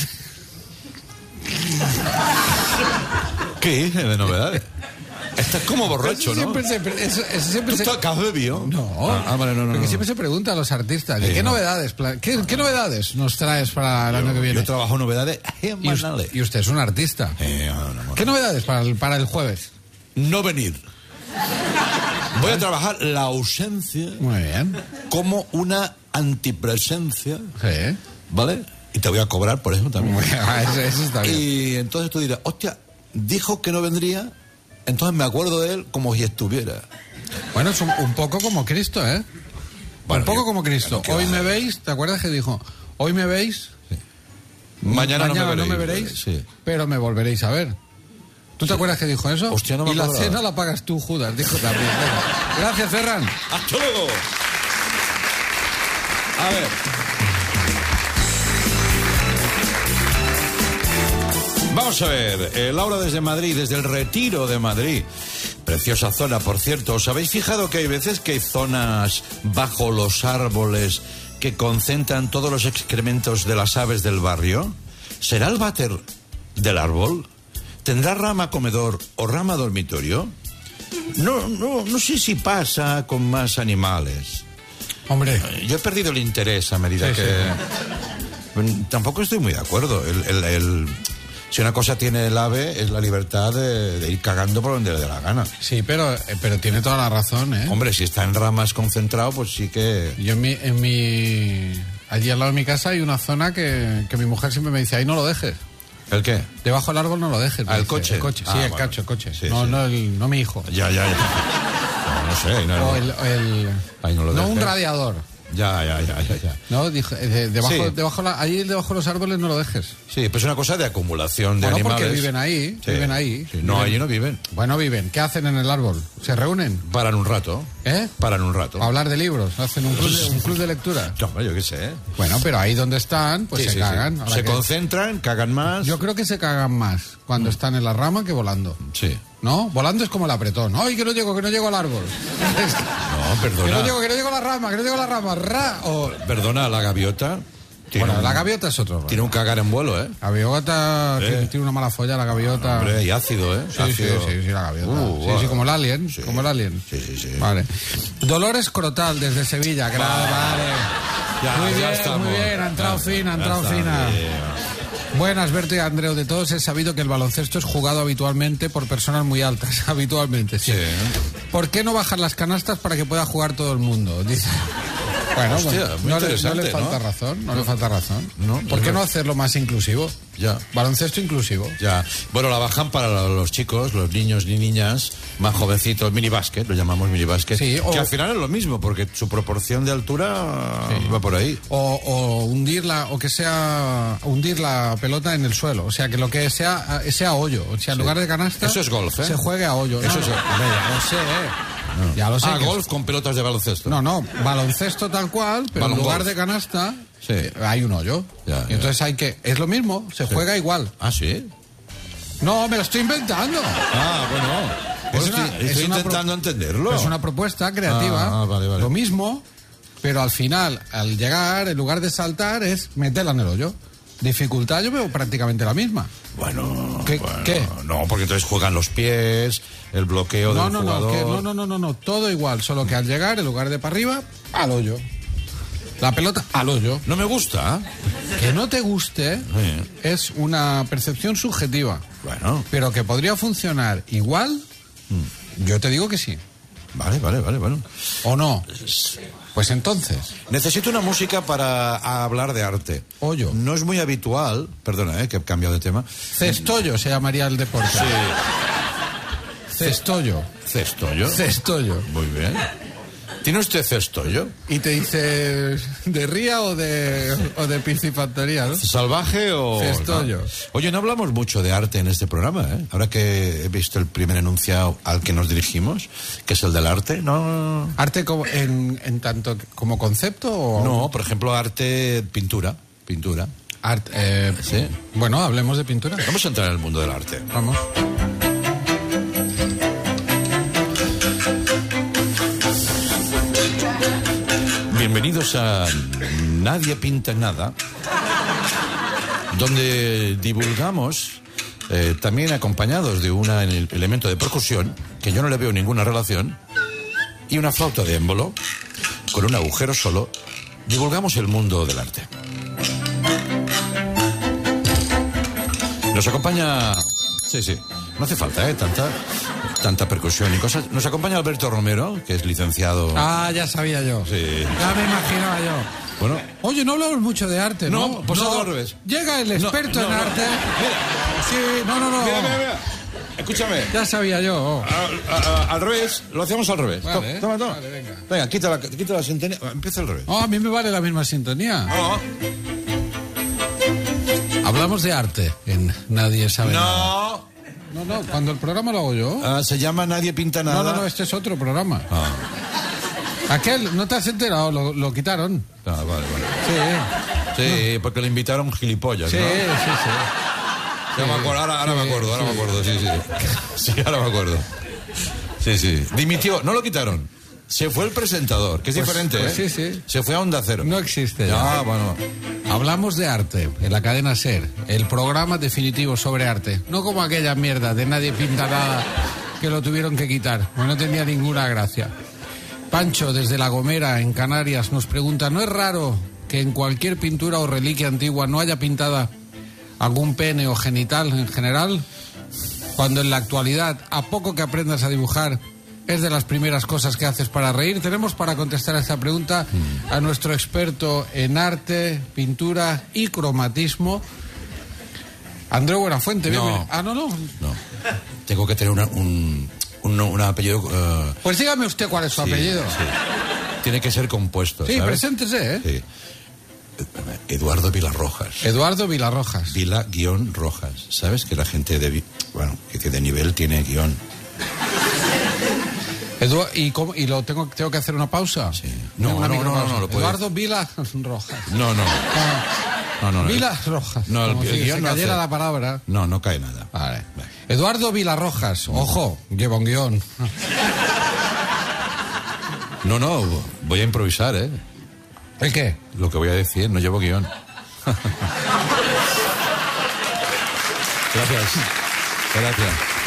Speaker 1: ¿Qué hice de novedades? Estás como borracho,
Speaker 2: Eso
Speaker 1: ¿no?
Speaker 2: siempre se, pre- eso- eso siempre
Speaker 1: ¿Tú
Speaker 2: se-
Speaker 1: estás- que has bebido?
Speaker 2: No,
Speaker 1: Ah, ah, vale, no, no,
Speaker 2: porque
Speaker 1: no.
Speaker 2: siempre se pregunta a los artistas, ¿de
Speaker 1: Sí,
Speaker 2: ¿qué
Speaker 1: no.
Speaker 2: novedades pla- qué, qué novedades nos traes para el año que viene?
Speaker 1: Yo trabajo novedades
Speaker 2: y, us-
Speaker 1: semanales.
Speaker 2: y usted es un artista.
Speaker 1: Eh, no, no, no.
Speaker 2: ¿Qué novedades para el, para el jueves?
Speaker 1: No venir. Voy a trabajar la ausencia
Speaker 2: Muy bien.
Speaker 1: como una antipresencia,
Speaker 2: Sí.
Speaker 1: ¿vale? Y te voy a cobrar por eso también.
Speaker 2: Muy bien. Ah, Eso, eso está bien.
Speaker 1: Y entonces tú dirás, hostia, dijo que no vendría entonces me acuerdo de él como si estuviera.
Speaker 2: Bueno, es un, un poco como Cristo, ¿eh?
Speaker 1: Bueno,
Speaker 2: un poco
Speaker 1: yo-
Speaker 2: como Cristo.
Speaker 1: bueno,
Speaker 2: Hoy
Speaker 1: ¿qué
Speaker 2: me
Speaker 1: va?
Speaker 2: veis, ¿te acuerdas que dijo? Hoy me veis,
Speaker 1: Mañana,
Speaker 2: mañana
Speaker 1: no me veréis. Sí.
Speaker 2: pero me volveréis a ver. ¿Tú te acuerdas que dijo eso?
Speaker 1: Hostia, no me
Speaker 2: y la
Speaker 1: acordaba.
Speaker 2: cena la pagas tú, Judas, dijo también. Venga. Gracias, Ferran.
Speaker 1: ¡Hasta luego! A ver. Vamos a ver, eh, Laura desde Madrid, desde el Retiro de Madrid. Preciosa zona, por cierto. ¿Os habéis fijado que hay veces que hay zonas bajo los árboles que concentran todos los excrementos de las aves del barrio? ¿Será el váter del árbol? ¿Tendrá rama comedor o rama dormitorio? No, no, no sé si pasa con más animales.
Speaker 2: Hombre,
Speaker 1: Yo he perdido el interés a medida
Speaker 2: Sí,
Speaker 1: que... Tampoco estoy muy de acuerdo. El, el- el- Si una cosa tiene el ave es la libertad de, de ir cagando por donde le dé la gana.
Speaker 2: sí, pero, eh, pero tiene toda la razón, ¿eh?
Speaker 1: Hombre, si está en ramas concentrado, pues sí que...
Speaker 2: Yo en mi, en mi... Allí al lado de mi casa hay una zona que, que mi mujer siempre me dice, ahí no lo dejes.
Speaker 1: ¿El qué?
Speaker 2: Debajo del árbol no lo dejes. me
Speaker 1: Ah, ¿el
Speaker 2: dice.
Speaker 1: coche?
Speaker 2: El coche, sí,
Speaker 1: Ah,
Speaker 2: el
Speaker 1: bueno.
Speaker 2: cacho, el coche.
Speaker 1: Sí,
Speaker 2: no,
Speaker 1: sí.
Speaker 2: no, el, no mi hijo.
Speaker 1: Ya, ya, ya. No, no sé. No,
Speaker 2: O
Speaker 1: no.
Speaker 2: el, el-
Speaker 1: Ahí no lo
Speaker 2: no un
Speaker 1: dejes.
Speaker 2: radiador.
Speaker 1: Ya, ya, ya, ya, ya.
Speaker 2: No, dijo, eh, de- debajo,
Speaker 1: Sí.
Speaker 2: debajo la, allí debajo de los árboles no lo dejes.
Speaker 1: Sí, pues es una cosa de acumulación de
Speaker 2: Bueno,
Speaker 1: animales.
Speaker 2: porque viven ahí,
Speaker 1: Sí.
Speaker 2: viven ahí.
Speaker 1: Sí, no,
Speaker 2: Viven-
Speaker 1: allí no viven.
Speaker 2: Bueno, viven. ¿Qué hacen en el árbol? ¿Se reúnen?
Speaker 1: Paran un rato.
Speaker 2: ¿Eh?
Speaker 1: Paran un rato.
Speaker 2: Para hablar de libros. Hacen un club de, un club de lectura.
Speaker 1: No, hombre, yo qué sé.
Speaker 2: Bueno, pero ahí donde están, pues
Speaker 1: Sí,
Speaker 2: se
Speaker 1: sí,
Speaker 2: cagan.
Speaker 1: sí.
Speaker 2: Ahora
Speaker 1: Se
Speaker 2: que-
Speaker 1: concentran, cagan más.
Speaker 2: Yo creo que se cagan más cuando están en la rama que volando.
Speaker 1: Sí.
Speaker 2: ¿No? Volando es como el apretón. ¡Ay, que no llego, que no llego al árbol!
Speaker 1: No,
Speaker 2: que
Speaker 1: perdona.
Speaker 2: no llego, que no llego a la rama, que no llego a la rama. ¡Ra! O...
Speaker 1: Perdona, la gaviota. Tiene
Speaker 2: Bueno,
Speaker 1: un-
Speaker 2: la gaviota es otro rollo.
Speaker 1: Tiene un cagar en vuelo, ¿eh?
Speaker 2: La gaviota
Speaker 1: Eh.
Speaker 2: tiene, tiene una mala folla, la gaviota.
Speaker 1: Hombre, y ácido, ¿eh?
Speaker 2: Sí, sí,
Speaker 1: Ácido.
Speaker 2: sí, sí, la gaviota.
Speaker 1: Uh,
Speaker 2: sí,
Speaker 1: guau.
Speaker 2: sí, como el alien,
Speaker 1: Sí.
Speaker 2: como el alien.
Speaker 1: Sí, sí, sí.
Speaker 2: Vale. Dolores Crotal desde Sevilla, gra- vale.
Speaker 1: Ya,
Speaker 2: muy
Speaker 1: ya
Speaker 2: bien,
Speaker 1: estamos.
Speaker 2: muy bien, ha entrado
Speaker 1: Ya,
Speaker 2: fina, ha
Speaker 1: ya
Speaker 2: entrado
Speaker 1: está,
Speaker 2: fina.
Speaker 1: bien.
Speaker 2: Buenas, Berto y Andreu. De todos he sabido que el baloncesto es jugado habitualmente por personas muy altas. Habitualmente, sí.
Speaker 1: Sí.
Speaker 2: ¿Por qué no bajar las canastas para que pueda jugar todo el mundo? Dice. Bueno,
Speaker 1: Hostia,
Speaker 2: bueno,
Speaker 1: muy
Speaker 2: no, le, no
Speaker 1: interesante,
Speaker 2: le falta
Speaker 1: ¿no?
Speaker 2: razón, no le falta razón.
Speaker 1: No,
Speaker 2: ¿Por
Speaker 1: no,
Speaker 2: qué
Speaker 1: no.
Speaker 2: no hacerlo más inclusivo?
Speaker 1: Ya.
Speaker 2: Baloncesto inclusivo.
Speaker 1: Ya. Bueno, la bajan para los chicos, los niños y niñas más jovencitos, minibásquet, lo llamamos minibásquet.
Speaker 2: Sí, o-
Speaker 1: Que al final es lo mismo, porque su proporción de altura
Speaker 2: Sí.
Speaker 1: va por ahí.
Speaker 2: O, o hundirla, o que sea hundir la pelota en el suelo. O sea, que lo que sea sea hoyo. O sea, en lugar de canasta.
Speaker 1: Eso es golf, ¿eh?
Speaker 2: Se juegue a hoyo.
Speaker 1: Eso
Speaker 2: No,
Speaker 1: es-
Speaker 2: no, hombre, ya lo sé, ¿eh? Ya lo sé.
Speaker 1: Ah,
Speaker 2: que-
Speaker 1: golf con pelotas de baloncesto.
Speaker 2: No, no, baloncesto tal cual, pero
Speaker 1: Balon
Speaker 2: en lugar
Speaker 1: golf.
Speaker 2: de canasta
Speaker 1: Sí.
Speaker 2: eh, hay un hoyo.
Speaker 1: Ya,
Speaker 2: y entonces hay que. Es lo mismo, se juega igual.
Speaker 1: Ah, sí.
Speaker 2: No, me lo estoy inventando.
Speaker 1: Ah, bueno. Pues
Speaker 2: Es una-
Speaker 1: estoy
Speaker 2: es
Speaker 1: estoy
Speaker 2: una
Speaker 1: intentando
Speaker 2: pro-
Speaker 1: entenderlo.
Speaker 2: Es una propuesta creativa.
Speaker 1: Ah, ah, vale, vale.
Speaker 2: Lo mismo, pero al final, al llegar, en lugar de saltar, es meterla en el hoyo. Dificultad yo veo prácticamente la misma.
Speaker 1: Bueno,
Speaker 2: ¿Qué-
Speaker 1: bueno,
Speaker 2: qué?
Speaker 1: No, porque entonces juegan los pies, el bloqueo
Speaker 2: No,
Speaker 1: del
Speaker 2: no, no,
Speaker 1: jugador.
Speaker 2: que- no, no, no, no, no, todo igual, solo que al llegar, en lugar de para arriba, al hoyo. La pelota al hoyo.
Speaker 1: No me gusta.
Speaker 2: Que no te guste
Speaker 1: Sí.
Speaker 2: es una percepción subjetiva,
Speaker 1: Bueno,
Speaker 2: pero que podría funcionar igual, yo te digo que sí.
Speaker 1: vale, vale, vale, bueno.
Speaker 2: ¿O no? Pues entonces,
Speaker 1: Necesito una música para hablar de arte.
Speaker 2: Hoyo.
Speaker 1: No es muy habitual, perdona, eh, que he cambiado de tema.
Speaker 2: cestollo se llamaría el deporte. Cestollo.
Speaker 1: Cestollo.
Speaker 2: Cestollo.
Speaker 1: Muy bien. ¿Tiene usted cestollo?
Speaker 2: Y te dice, ¿de ría o de, o de piscifactoría, no?
Speaker 1: ¿Salvaje o...?
Speaker 2: Cestollo.
Speaker 1: no? Oye, no hablamos mucho de arte en este programa, ¿eh? Ahora que he visto el primer enunciado al que nos dirigimos, que es el del arte, ¿no?
Speaker 2: ¿Arte como, en, en tanto como concepto o...?
Speaker 1: No, por ejemplo, arte, pintura. Pintura.
Speaker 2: Art- eh,
Speaker 1: Sí.
Speaker 2: Bueno, hablemos de pintura.
Speaker 1: Vamos a entrar en el mundo del arte.
Speaker 2: Vamos.
Speaker 1: Bienvenidos a Nadie Pinta Nada, donde divulgamos, eh, también acompañados de un elemento de percusión, que yo no le veo ninguna relación, y una flauta de émbolo, con un agujero solo, divulgamos el mundo del arte. Nos acompaña... Sí, sí, no hace falta, ¿eh? Tanta, tanta percusión y cosas. Nos acompaña Alberto Romero, que es licenciado...
Speaker 2: Ah, ya sabía yo.
Speaker 1: Sí.
Speaker 2: Ya me imaginaba yo.
Speaker 1: Bueno,
Speaker 2: Oye, no hablamos mucho de arte, ¿no?
Speaker 1: No, pues
Speaker 2: no,
Speaker 1: todo al revés.
Speaker 2: Llega el experto
Speaker 1: No, no,
Speaker 2: en
Speaker 1: no.
Speaker 2: arte. Sí, no, no, no.
Speaker 1: Mira, mira, mira. escúchame.
Speaker 2: Ya sabía yo.
Speaker 1: A- a- a- al revés, lo hacemos al revés.
Speaker 2: Vale,
Speaker 1: toma, toma.
Speaker 2: vale, venga.
Speaker 1: Venga, quita la, quita la sintonía. Empieza al revés.
Speaker 2: Oh, a mí me vale la misma sintonía.
Speaker 1: No,
Speaker 2: Hablamos de arte en Nadie Sabe Nada.
Speaker 1: no.
Speaker 2: No, no, cuando el programa lo hago yo.
Speaker 1: Ah, se llama Nadie Pinta Nada.
Speaker 2: No, no, no, este es otro programa.
Speaker 1: Ah,
Speaker 2: Aquel, ¿no te has enterado? Lo, lo quitaron.
Speaker 1: ah, vale, vale.
Speaker 2: Sí,
Speaker 1: Sí, porque le invitaron gilipollas,
Speaker 2: sí,
Speaker 1: ¿no?
Speaker 2: sí, sí.
Speaker 1: Ya me acuerdo, ahora, ahora me acuerdo, ahora me acuerdo, sí, sí. Sí, ahora me acuerdo. Sí, sí. Dimitió, no lo quitaron. Se fue el presentador, que es
Speaker 2: Pues-
Speaker 1: diferente,
Speaker 2: pues
Speaker 1: ¿eh?
Speaker 2: sí, sí.
Speaker 1: Se fue a Onda Cero.
Speaker 2: No existe ya.
Speaker 1: Ah, bueno.
Speaker 2: Hablamos de arte en la cadena SER, el programa definitivo sobre arte. No como aquella mierda de Nadie Pinta Nada que lo tuvieron que quitar, porque no tenía ninguna gracia. Pancho, desde La Gomera, en Canarias, nos pregunta, ¿no es raro que en cualquier pintura o reliquia antigua no haya pintada algún pene o genital en general? Cuando en la actualidad, a poco que aprendas a dibujar, es de las primeras cosas que haces para reír. Tenemos para contestar a esta pregunta a nuestro experto en arte, pintura y cromatismo, Andreu Buenafuente.
Speaker 1: No.
Speaker 2: Bienvenido. Ah, no, no.
Speaker 1: No. Tengo que tener una, un, un, un apellido... eh,
Speaker 2: Pues dígame usted cuál es su
Speaker 1: sí,
Speaker 2: apellido.
Speaker 1: sí. Tiene que ser compuesto,
Speaker 2: Sí,
Speaker 1: ¿sabes?
Speaker 2: preséntese, ¿eh?
Speaker 1: Sí. Eduardo Vilarrojas.
Speaker 2: Eduardo Vilarrojas.
Speaker 1: Vila guión Rojas. ¿Sabes? Que la gente de... vi- Bueno, que de nivel tiene guión.
Speaker 2: Edu- ¿Y, cómo- y lo tengo, tengo que hacer una pausa?
Speaker 1: Sí. No,
Speaker 2: Una
Speaker 1: no,
Speaker 2: micropausa.
Speaker 1: no, no, lo puede-
Speaker 2: Eduardo Vila Rojas.
Speaker 1: No, no. No, no, no.
Speaker 2: Vila Rojas.
Speaker 1: No, el,
Speaker 2: Como
Speaker 1: el
Speaker 2: si
Speaker 1: guión
Speaker 2: se
Speaker 1: no
Speaker 2: cayera
Speaker 1: hace-
Speaker 2: la palabra.
Speaker 1: No, no cae nada.
Speaker 2: Vale. Eduardo Vilarrojas, ojo, lleva un guión.
Speaker 1: No, no, voy a improvisar, ¿eh?
Speaker 2: ¿El qué?
Speaker 1: Lo que voy a decir, no llevo guión. Gracias. Gracias.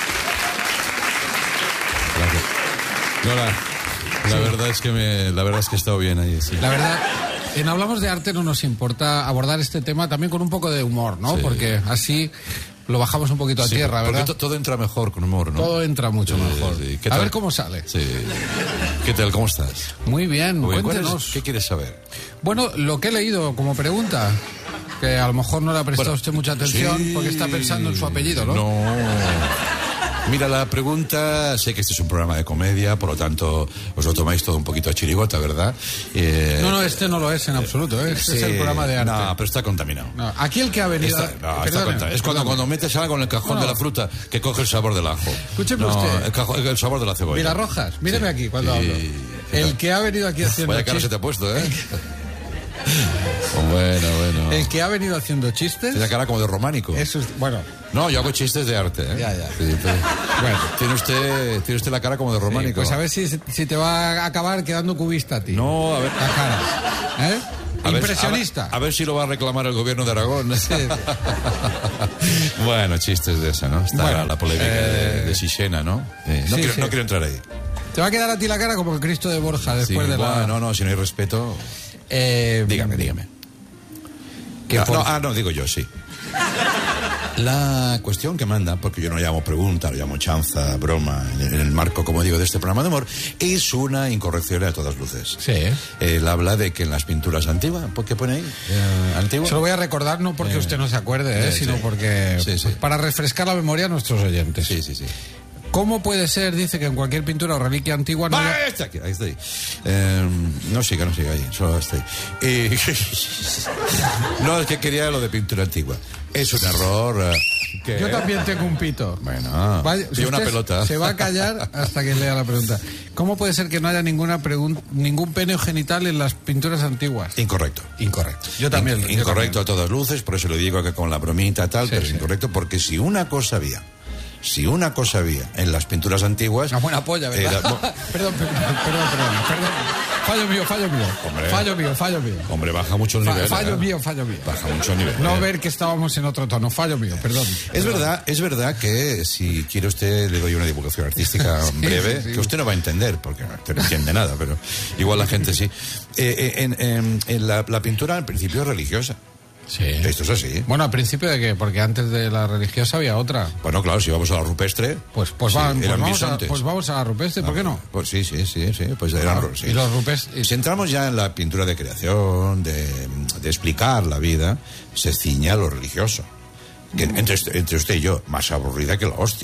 Speaker 1: Gracias. No, la, la verdad es que me, la verdad es que he estado bien ahí, sí.
Speaker 2: La verdad, en Hablamos de Arte no nos importa abordar este tema también con un poco de humor, ¿no?
Speaker 1: Sí.
Speaker 2: Porque así lo bajamos un poquito a
Speaker 1: Sí,
Speaker 2: tierra,
Speaker 1: porque
Speaker 2: ¿verdad?
Speaker 1: to- todo entra mejor con humor, ¿no?
Speaker 2: Todo entra mucho
Speaker 1: Sí,
Speaker 2: mejor.
Speaker 1: sí. ¿Qué
Speaker 2: A
Speaker 1: tal?
Speaker 2: ver cómo sale.
Speaker 1: Sí. ¿Qué tal? ¿Cómo estás?
Speaker 2: Muy bien,
Speaker 1: Muy bien. ¿Cuál es-
Speaker 2: cuéntenos.
Speaker 1: ¿Qué quieres saber?
Speaker 2: Bueno, lo que he leído como pregunta, que a lo mejor no le ha prestado
Speaker 1: Bueno,
Speaker 2: usted mucha atención
Speaker 1: sí.
Speaker 2: porque está pensando en su apellido, ¿no?
Speaker 1: No. Mira, la pregunta, sé que este es un programa de comedia, por lo tanto os lo tomáis todo un poquito a chirigota, ¿verdad? Eh,
Speaker 2: No, no, este no lo es en absoluto, ¿eh? Este
Speaker 1: sí,
Speaker 2: es el programa de arte.
Speaker 1: No, pero está contaminado.
Speaker 2: No, aquí el que ha venido...
Speaker 1: Está, no, está
Speaker 2: Perdone,
Speaker 1: conta- es cuando,
Speaker 2: perdone.
Speaker 1: cuando metes algo en el cajón
Speaker 2: No, no.
Speaker 1: de la fruta que coge el sabor del ajo.
Speaker 2: Escúcheme
Speaker 1: No,
Speaker 2: usted.
Speaker 1: El, cajo- el sabor de la cebolla.
Speaker 2: Vilarrojas, míreme
Speaker 1: Sí.
Speaker 2: aquí cuando
Speaker 1: Sí.
Speaker 2: hablo.
Speaker 1: ¿Qué
Speaker 2: El
Speaker 1: tal?
Speaker 2: que ha venido aquí haciendo
Speaker 1: Vaya cara se
Speaker 2: chistes...
Speaker 1: te ha puesto, ¿eh? Bueno, bueno.
Speaker 2: El que ha venido haciendo chistes...
Speaker 1: Tiene cara como de románico.
Speaker 2: Eso es... Bueno,
Speaker 1: No, yo hago chistes de arte, ¿eh?
Speaker 2: Ya, ya.
Speaker 1: Sí, pero-
Speaker 2: bueno.
Speaker 1: Tiene usted, tiene usted la cara como de
Speaker 2: Sí,
Speaker 1: románico.
Speaker 2: pues a ver si, si te va a acabar quedando cubista a ti.
Speaker 1: No, a ver.
Speaker 2: La cara. ¿Eh?
Speaker 1: A ver-
Speaker 2: Impresionista.
Speaker 1: a ver, a ver si lo va a reclamar el gobierno de Aragón. Bueno, chistes de esa, ¿no? Está
Speaker 2: Bueno,
Speaker 1: la polémica
Speaker 2: eh,
Speaker 1: de, de Sixena, ¿no? Eh, no,
Speaker 2: sí,
Speaker 1: quiero,
Speaker 2: sí.
Speaker 1: no quiero entrar ahí.
Speaker 2: Te va a quedar a ti la cara como el Cristo de Borja después
Speaker 1: Sí,
Speaker 2: de la...
Speaker 1: bueno, no, no, si no hay respeto.
Speaker 2: Eh,
Speaker 1: Dígame, dígame.
Speaker 2: que
Speaker 1: No,
Speaker 2: por-
Speaker 1: no, ah, no, digo yo, sí. La cuestión que manda, porque yo no llamo pregunta, lo llamo chanza, broma, en el marco, como digo, de este programa de humor, es una incorrección a todas luces.
Speaker 2: Sí, ¿eh?
Speaker 1: Él habla de que en las pinturas antiguas, ¿por qué pone ahí? Eh, ¿Antiguas?
Speaker 2: Se lo voy a recordar no porque
Speaker 1: Eh,
Speaker 2: usted no se acuerde, ¿eh?
Speaker 1: sí,
Speaker 2: sino
Speaker 1: sí.
Speaker 2: porque...
Speaker 1: Sí, sí.
Speaker 2: pues, para refrescar la memoria a nuestros oyentes.
Speaker 1: Sí, sí, sí.
Speaker 2: ¿Cómo puede ser, dice, que en cualquier pintura o reliquia antigua no
Speaker 1: Va,
Speaker 2: haya...
Speaker 1: está aquí, ahí está ahí. Eh, no siga, no siga ahí, solo está ahí. Eh, no, es que quería lo de pintura antigua. Es un error. eh, que-
Speaker 2: Yo también tengo un pito.
Speaker 1: Bueno,
Speaker 2: Vaya,
Speaker 1: y una
Speaker 2: usted
Speaker 1: pelota.
Speaker 2: Se va a callar hasta que lea la pregunta. ¿Cómo puede ser que no haya ninguna pregun- ningún pene genital en las pinturas antiguas?
Speaker 1: Incorrecto.
Speaker 2: Incorrecto. Yo también.
Speaker 1: In-
Speaker 2: yo
Speaker 1: incorrecto a
Speaker 2: también.
Speaker 1: todas luces, por eso le digo que con la bromita tal,
Speaker 2: Sí,
Speaker 1: pero es
Speaker 2: sí.
Speaker 1: incorrecto, porque si una cosa había, si una cosa había en las pinturas antiguas...
Speaker 2: Una buena polla, ¿verdad?
Speaker 1: era- bo-
Speaker 2: perdón, perdón, perdón, perdón, perdón. Fallo mío, fallo mío.
Speaker 1: Hombre.
Speaker 2: Fallo mío, fallo mío.
Speaker 1: hombre, baja mucho el
Speaker 2: Fa-
Speaker 1: nivel.
Speaker 2: fallo
Speaker 1: ¿eh?
Speaker 2: mío, fallo mío.
Speaker 1: Baja mucho el nivel.
Speaker 2: No
Speaker 1: ¿eh?
Speaker 2: ver que estábamos en otro tono. Fallo mío, perdón.
Speaker 1: Es
Speaker 2: Perdón.
Speaker 1: verdad, es verdad que si quiere usted le doy una divulgación artística
Speaker 2: Sí,
Speaker 1: breve,
Speaker 2: sí, sí.
Speaker 1: que usted no va a entender, porque usted no entiende nada, pero igual la gente sí. Eh, eh, en en- en la, la pintura al principio es religiosa.
Speaker 2: Sí.
Speaker 1: Esto es así.
Speaker 2: Bueno, al principio de que, porque antes de la religiosa había otra.
Speaker 1: Bueno, claro, si vamos a la rupestre...
Speaker 2: Pues, pues,
Speaker 1: sí,
Speaker 2: va- pues
Speaker 1: eran
Speaker 2: vamos, a,
Speaker 1: bisontes.
Speaker 2: pues vamos a la rupestre, ¿por qué no?
Speaker 1: Pues sí, sí, sí, sí, pues eran...
Speaker 2: Ah,
Speaker 1: sí.
Speaker 2: y los rupestres...
Speaker 1: Si entramos ya en la pintura de creación, de, de explicar la vida, se ciña a lo religioso. Que entre, entre usted y yo, más aburrida que la hostia.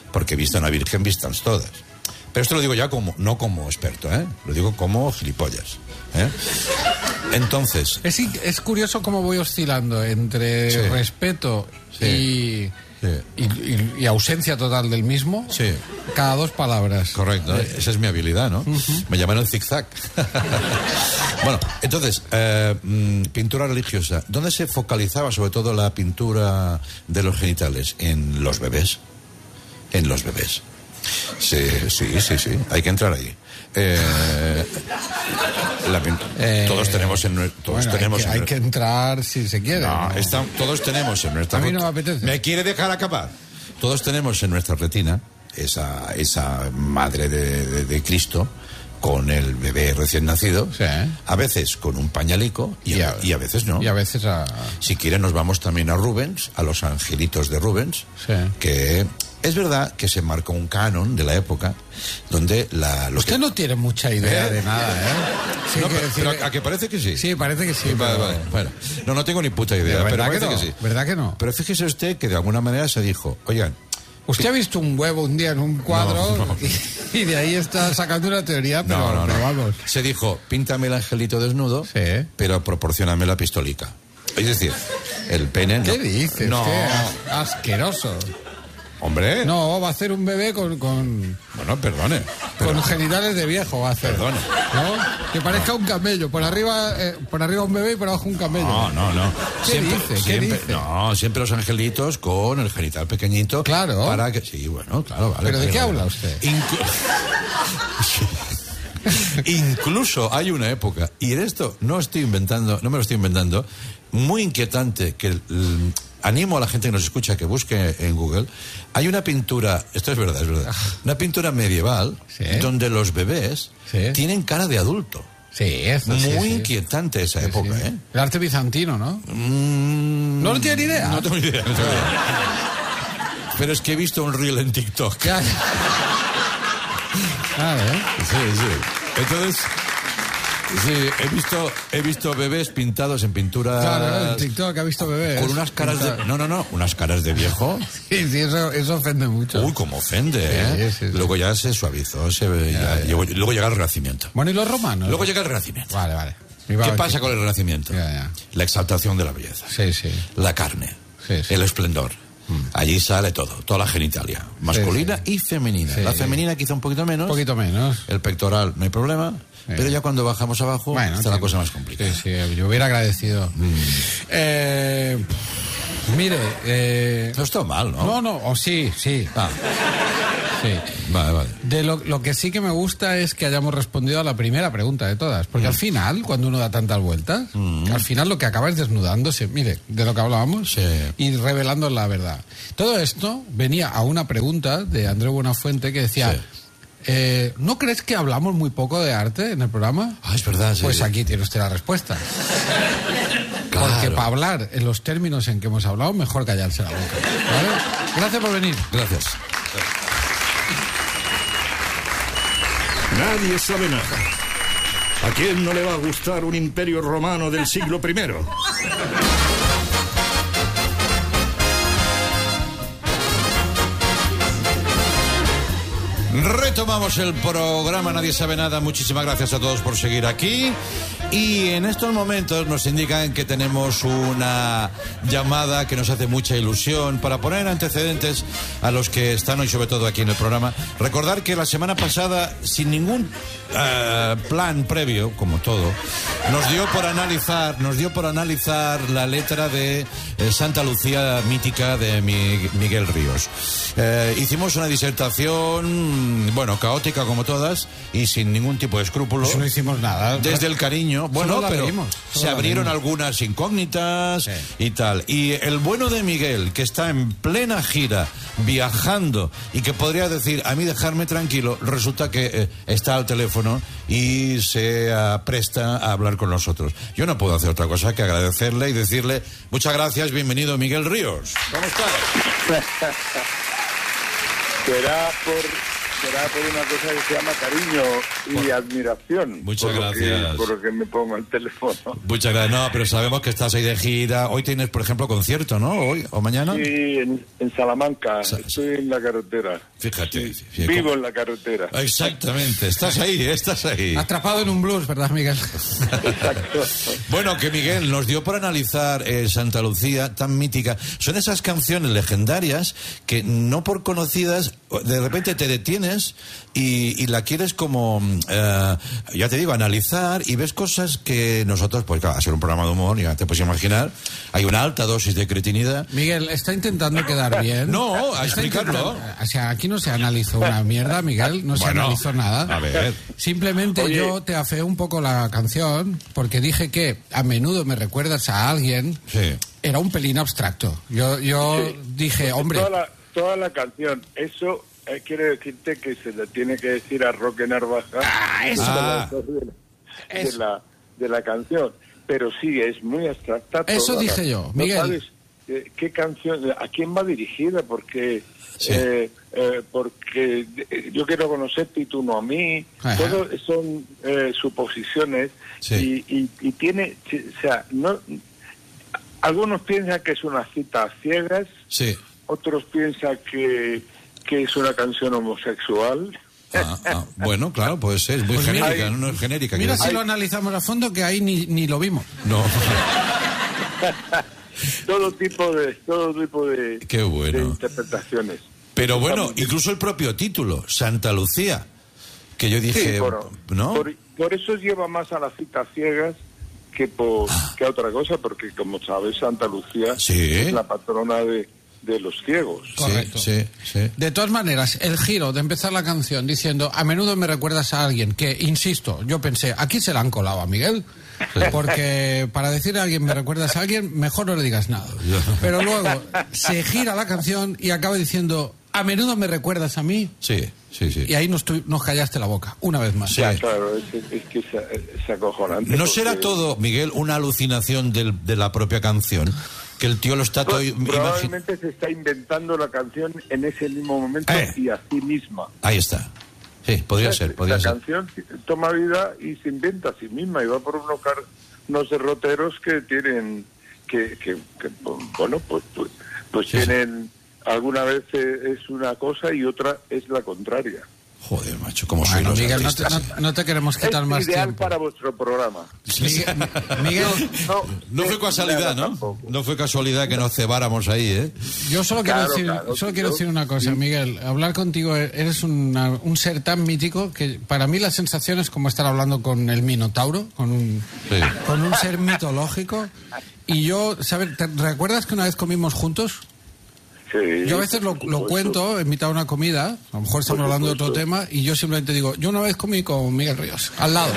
Speaker 1: porque vista una virgen, vistas todas. Pero esto lo digo ya como, no como experto, ¿eh? Lo digo como gilipollas, ¿eh? Entonces...
Speaker 2: Es, es curioso cómo voy oscilando entre sí. respeto sí. y... Sí. Y, y, y ausencia total del mismo,
Speaker 1: sí.
Speaker 2: cada dos palabras.
Speaker 1: Correcto, eh. esa es mi habilidad, ¿no? Uh-huh. Me llamaron zigzag. Bueno, entonces, eh, pintura religiosa. ¿Dónde se focalizaba sobre todo la pintura de los genitales? En los bebés. En los bebés. Sí, sí, sí, sí. Hay que entrar ahí. Eh, la, eh, todos tenemos en todos
Speaker 2: bueno,
Speaker 1: tenemos
Speaker 2: hay, que,
Speaker 1: en,
Speaker 2: hay que entrar si se quiere.
Speaker 1: No,
Speaker 2: ¿no?
Speaker 1: Está, todos tenemos en nuestra.
Speaker 2: A mí no me apetece.
Speaker 1: ¿Me quiere dejar acabar? Todos tenemos en nuestra retina esa esa madre de, de, de Cristo con el bebé recién nacido,
Speaker 2: sí.
Speaker 1: a veces con un pañalico y, y, a, y a veces no.
Speaker 2: Y a veces a...
Speaker 1: Si quieren nos vamos también a Rubens, a los angelitos de Rubens,
Speaker 2: sí.
Speaker 1: que es verdad que se marcó un canon de la época donde la... Lo
Speaker 2: Usted
Speaker 1: que...
Speaker 2: no tiene mucha idea ¿Eh? de nada, ¿eh?
Speaker 1: Sí, no, pero, pero ¿a que parece que sí?
Speaker 2: Sí, parece que sí.
Speaker 1: Vale,
Speaker 2: pero...
Speaker 1: vale, bueno. No, no tengo ni puta idea, pero,
Speaker 2: pero
Speaker 1: parece
Speaker 2: que, no?
Speaker 1: que sí.
Speaker 2: ¿Verdad que no?
Speaker 1: Pero fíjese usted que de alguna manera se dijo, oigan...
Speaker 2: Usted
Speaker 1: que...
Speaker 2: ha visto un huevo un día en un cuadro
Speaker 1: no, no.
Speaker 2: Y, y de ahí está sacando una teoría, pero,
Speaker 1: no, no,
Speaker 2: pero
Speaker 1: no.
Speaker 2: vamos.
Speaker 1: Se dijo, píntame el angelito desnudo,
Speaker 2: sí.
Speaker 1: pero proporcioname la pistolica. Es decir, el pene...
Speaker 2: ¿Qué
Speaker 1: no.
Speaker 2: dices?
Speaker 1: No.
Speaker 2: Qué asqueroso.
Speaker 1: Hombre.
Speaker 2: No, va a hacer un bebé con... con...
Speaker 1: Bueno, perdone.
Speaker 2: Pero... Con genitales de viejo va a hacer.
Speaker 1: Perdone.
Speaker 2: ¿No? Que parezca un camello. Por arriba eh, por arriba un bebé y por abajo un camello.
Speaker 1: No, no, no.
Speaker 2: ¿Qué
Speaker 1: siempre,
Speaker 2: dice? ¿Qué
Speaker 1: siempre,
Speaker 2: dice?
Speaker 1: No, siempre los angelitos con el genital pequeñito.
Speaker 2: Claro.
Speaker 1: Para que... Sí, bueno, claro, vale.
Speaker 2: ¿Pero de
Speaker 1: vale,
Speaker 2: qué
Speaker 1: vale.
Speaker 2: habla usted?
Speaker 1: Inclu... Incluso hay una época, y en esto no estoy inventando, no me lo estoy inventando, muy inquietante, que el, animo a la gente que nos escucha a que busque en Google. Hay una pintura, esto es verdad, es verdad, una pintura medieval,
Speaker 2: ¿sí?
Speaker 1: donde los bebés ¿sí? tienen cara de adulto.
Speaker 2: Sí, eso
Speaker 1: muy
Speaker 2: sí, sí.
Speaker 1: inquietante esa
Speaker 2: sí,
Speaker 1: época,
Speaker 2: sí.
Speaker 1: ¿eh?
Speaker 2: El arte bizantino, ¿no?
Speaker 1: Mm,
Speaker 2: ¿No tiene ni idea?
Speaker 1: No tengo ni idea. No tengo ni idea. Pero es que he visto un reel en TikTok.
Speaker 2: Ya. Ah, ¿eh?
Speaker 1: Sí, sí. Entonces, sí, he visto, he visto bebés pintados en pintura.
Speaker 2: Claro, en TikTok ha visto bebés.
Speaker 1: Con unas caras
Speaker 2: Pintar.
Speaker 1: de. No, no, no, unas caras de viejo.
Speaker 2: Sí, sí, eso, eso ofende mucho.
Speaker 1: Uy, cómo ofende, ¿eh?
Speaker 2: Sí, sí, sí.
Speaker 1: Luego ya se suavizó, se, ya,
Speaker 2: ya, ya.
Speaker 1: Llegó, luego llega el Renacimiento.
Speaker 2: Bueno, ¿y los romanos?
Speaker 1: Luego llega el Renacimiento.
Speaker 2: Vale, vale.
Speaker 1: ¿Qué pasa con el Renacimiento?
Speaker 2: Ya, ya.
Speaker 1: La exaltación de la belleza.
Speaker 2: Sí, sí.
Speaker 1: La carne.
Speaker 2: Sí, sí.
Speaker 1: El esplendor. Mm. Allí sale todo, toda la genitalia, masculina
Speaker 2: sí, sí.
Speaker 1: y femenina.
Speaker 2: Sí,
Speaker 1: la
Speaker 2: sí.
Speaker 1: femenina quizá un poquito menos.
Speaker 2: Un poquito menos.
Speaker 1: El pectoral no hay problema, sí. Pero ya cuando bajamos abajo
Speaker 2: bueno,
Speaker 1: está
Speaker 2: sí,
Speaker 1: la cosa más complicada.
Speaker 2: Sí, sí, yo hubiera agradecido.
Speaker 1: Mm.
Speaker 2: Eh, mire, eh,
Speaker 1: no está mal, ¿no?
Speaker 2: No, no, o sí, sí.
Speaker 1: Ah.
Speaker 2: Sí.
Speaker 1: Vale, vale.
Speaker 2: De lo, lo que sí que me gusta es que hayamos respondido a la primera pregunta de todas. Porque mm. al final, cuando uno da tantas vueltas, mm. al final lo que acaba es desnudándose, mire, de lo que hablábamos,
Speaker 1: sí.
Speaker 2: y revelando la verdad. Todo esto venía a una pregunta de Andreu Buenafuente que decía... Sí. Eh, ¿No crees que hablamos muy poco de arte en el programa?
Speaker 1: Ah, es verdad, sí.
Speaker 2: Pues aquí tiene usted la respuesta. Claro. Porque para hablar en los términos en que hemos hablado, mejor callarse la boca. ¿Vale? Gracias por venir.
Speaker 1: Gracias.
Speaker 4: Nadie sabe nada. ¿A quién no le va a gustar un imperio romano del siglo primero?
Speaker 1: Retomamos el programa Nadie sabe nada. Muchísimas gracias a todos por seguir aquí. Y en estos momentos nos indican que tenemos una llamada que nos hace mucha ilusión para poner antecedentes a los que están hoy, sobre todo aquí en el programa. Recordar que la semana pasada, sin ningún uh, plan previo, como todo, nos dio por analizar, nos dio por analizar la letra de eh, Santa Lucía mítica de mi, Miguel Ríos. Eh, hicimos una disertación, bueno, caótica como todas y sin ningún tipo de escrúpulo.
Speaker 2: Pues no hicimos nada.
Speaker 1: Desde el cariño. Bueno, pero
Speaker 2: leímos,
Speaker 1: se abrieron algunas incógnitas, sí. y tal. Y el bueno de Miguel, que está en plena gira, viajando, y que podría decir, a mí dejarme tranquilo, resulta que eh, está al teléfono y se uh, presta a hablar con nosotros. Yo no puedo hacer otra cosa que agradecerle y decirle, muchas gracias, bienvenido Miguel Ríos. ¿Cómo estás?
Speaker 5: Será por será por una cosa que se llama cariño y
Speaker 1: Por...
Speaker 5: admiración.
Speaker 1: Muchas
Speaker 5: por
Speaker 1: gracias.
Speaker 5: Lo que, por lo que me pongo el teléfono.
Speaker 1: Muchas gracias. No, pero sabemos que estás ahí de gira. Hoy tienes, por ejemplo, concierto, ¿no? Hoy o mañana.
Speaker 5: Sí, en, en Salamanca.
Speaker 1: Sa
Speaker 5: Estoy en la carretera.
Speaker 1: Fíjate.
Speaker 5: Sí,
Speaker 1: sí,
Speaker 5: vivo
Speaker 1: ¿cómo?
Speaker 5: en la carretera.
Speaker 1: Exactamente. Estás ahí, estás ahí.
Speaker 2: Atrapado en un blues, ¿verdad, Miguel?
Speaker 5: Exacto.
Speaker 1: Bueno, que Miguel nos dio por analizar eh, Santa Lucía, tan mítica. Son esas canciones legendarias que no por conocidas, de repente te detienes y, y la quieres como, eh, ya te digo, analizar y ves cosas que nosotros, pues claro, a ser un programa de humor, ya te puedes imaginar, hay una alta dosis de cretinidad.
Speaker 2: Miguel, está intentando quedar bien.
Speaker 1: No, a
Speaker 2: Está
Speaker 1: explicarlo.
Speaker 2: O sea, aquí no se analizó una mierda, Miguel, no se
Speaker 1: Bueno,
Speaker 2: analizó nada.
Speaker 1: a ver.
Speaker 2: Simplemente
Speaker 5: Oye.
Speaker 2: yo te afeé un poco la canción porque dije que a menudo me recuerdas a alguien.
Speaker 1: Sí.
Speaker 2: Era un pelín abstracto. Yo, yo
Speaker 5: Sí.
Speaker 2: dije, hombre...
Speaker 5: Toda la, toda la canción, eso eh, quiere decirte que se le tiene que decir a Roque Narvaja
Speaker 2: Ah, eso.
Speaker 1: Ah.
Speaker 5: de, la, de,
Speaker 2: Eso.
Speaker 5: la, de la canción. Pero sí, es muy abstracta.
Speaker 2: Eso
Speaker 5: toda
Speaker 2: dije
Speaker 5: la-
Speaker 2: yo,
Speaker 5: ¿No
Speaker 2: Miguel.
Speaker 5: sabes eh, qué canción, a quién va dirigida? Porque...
Speaker 1: Sí.
Speaker 5: Eh, eh, porque eh, yo quiero conocerte y tú no a mí.
Speaker 2: Ajá.
Speaker 5: Todo son eh, suposiciones.
Speaker 1: Sí.
Speaker 5: y, y, y tiene, o sea, no, algunos piensan que es una cita a ciegas,
Speaker 1: Sí.
Speaker 5: otros piensan que, que es una canción homosexual.
Speaker 1: Ah, ah, bueno, claro, puede ser. Es muy
Speaker 2: Pues mira,
Speaker 1: genérica, no es genérica.
Speaker 2: Mira
Speaker 1: quiero
Speaker 2: si
Speaker 1: decir.
Speaker 2: lo analizamos a fondo, que ahí ni, ni lo vimos.
Speaker 1: No.
Speaker 5: todo tipo de todo tipo de,
Speaker 1: Qué bueno.
Speaker 5: de interpretaciones.
Speaker 1: Pero bueno,
Speaker 5: Está muy bien.
Speaker 1: incluso el propio título, Santa Lucía, que yo
Speaker 5: Sí,
Speaker 1: dije,
Speaker 5: por,
Speaker 1: ¿no?
Speaker 5: por, por eso lleva más a la cita a ciegas que por que a otra cosa, porque como sabes, Santa Lucía
Speaker 1: Sí.
Speaker 5: es la patrona de, de los ciegos.
Speaker 2: Correcto.
Speaker 1: Sí, sí, sí.
Speaker 2: De todas maneras, el giro de empezar la canción diciendo a menudo me recuerdas a alguien que, insisto, yo pensé, aquí se la han colado a Miguel, porque para decir a alguien me recuerdas a alguien, mejor no le digas nada. Pero luego se gira la canción y acaba diciendo a menudo me recuerdas a mí,
Speaker 1: Sí, sí, sí.
Speaker 2: y ahí nos, tu- nos callaste la boca, una vez más.
Speaker 1: Sí.
Speaker 5: Ya, claro, es, es que es, es acojonante.
Speaker 1: ¿No
Speaker 5: porque-
Speaker 1: será todo, Miguel, una alucinación del- de la propia canción? Que el tío lo está todo...
Speaker 5: Pro-
Speaker 1: imagi-
Speaker 5: Probablemente se está inventando la canción en ese mismo momento
Speaker 1: Eh.
Speaker 5: y a sí misma.
Speaker 1: Ahí está. Sí, podría ser, podría
Speaker 5: la
Speaker 1: ser.
Speaker 5: canción toma vida y se inventa a sí misma y va por unos, car- unos derroteros que tienen que, que, que, bueno pues pues, pues
Speaker 1: Sí, sí.
Speaker 5: tienen alguna vez eh, es una cosa y otra es la contraria.
Speaker 1: Joder, macho, cómo soy
Speaker 2: Bueno,
Speaker 1: los
Speaker 2: Miguel, no te,
Speaker 1: artistas.
Speaker 2: no- no te queremos quitar
Speaker 5: Es
Speaker 2: más
Speaker 5: ideal
Speaker 2: tiempo.
Speaker 5: para vuestro programa.
Speaker 2: Miguel, Miguel,
Speaker 5: No,
Speaker 1: No fue
Speaker 5: es
Speaker 1: casualidad,
Speaker 5: nada
Speaker 1: ¿no?
Speaker 5: tampoco.
Speaker 1: No fue casualidad que nos cebáramos ahí, ¿eh?
Speaker 2: yo solo quiero
Speaker 5: Claro,
Speaker 2: decir,
Speaker 5: claro,
Speaker 2: solo
Speaker 5: sí,
Speaker 2: quiero
Speaker 5: yo-
Speaker 2: decir una cosa, Miguel. Hablar contigo, eres una- un ser tan mítico que para mí la sensación es como estar hablando con el Minotauro, con un,
Speaker 1: Sí.
Speaker 2: con un ser mitológico. Y yo, ¿sabes? ¿Te recuerdas que una vez comimos juntos?
Speaker 5: Sí,
Speaker 2: Yo a veces lo,
Speaker 5: por
Speaker 2: lo
Speaker 5: supuesto.
Speaker 2: cuento en mitad de una comida, a lo mejor estamos
Speaker 5: Por
Speaker 2: hablando de otro
Speaker 5: supuesto.
Speaker 2: tema, y yo simplemente digo, yo una vez comí con Miguel Ríos, al lado.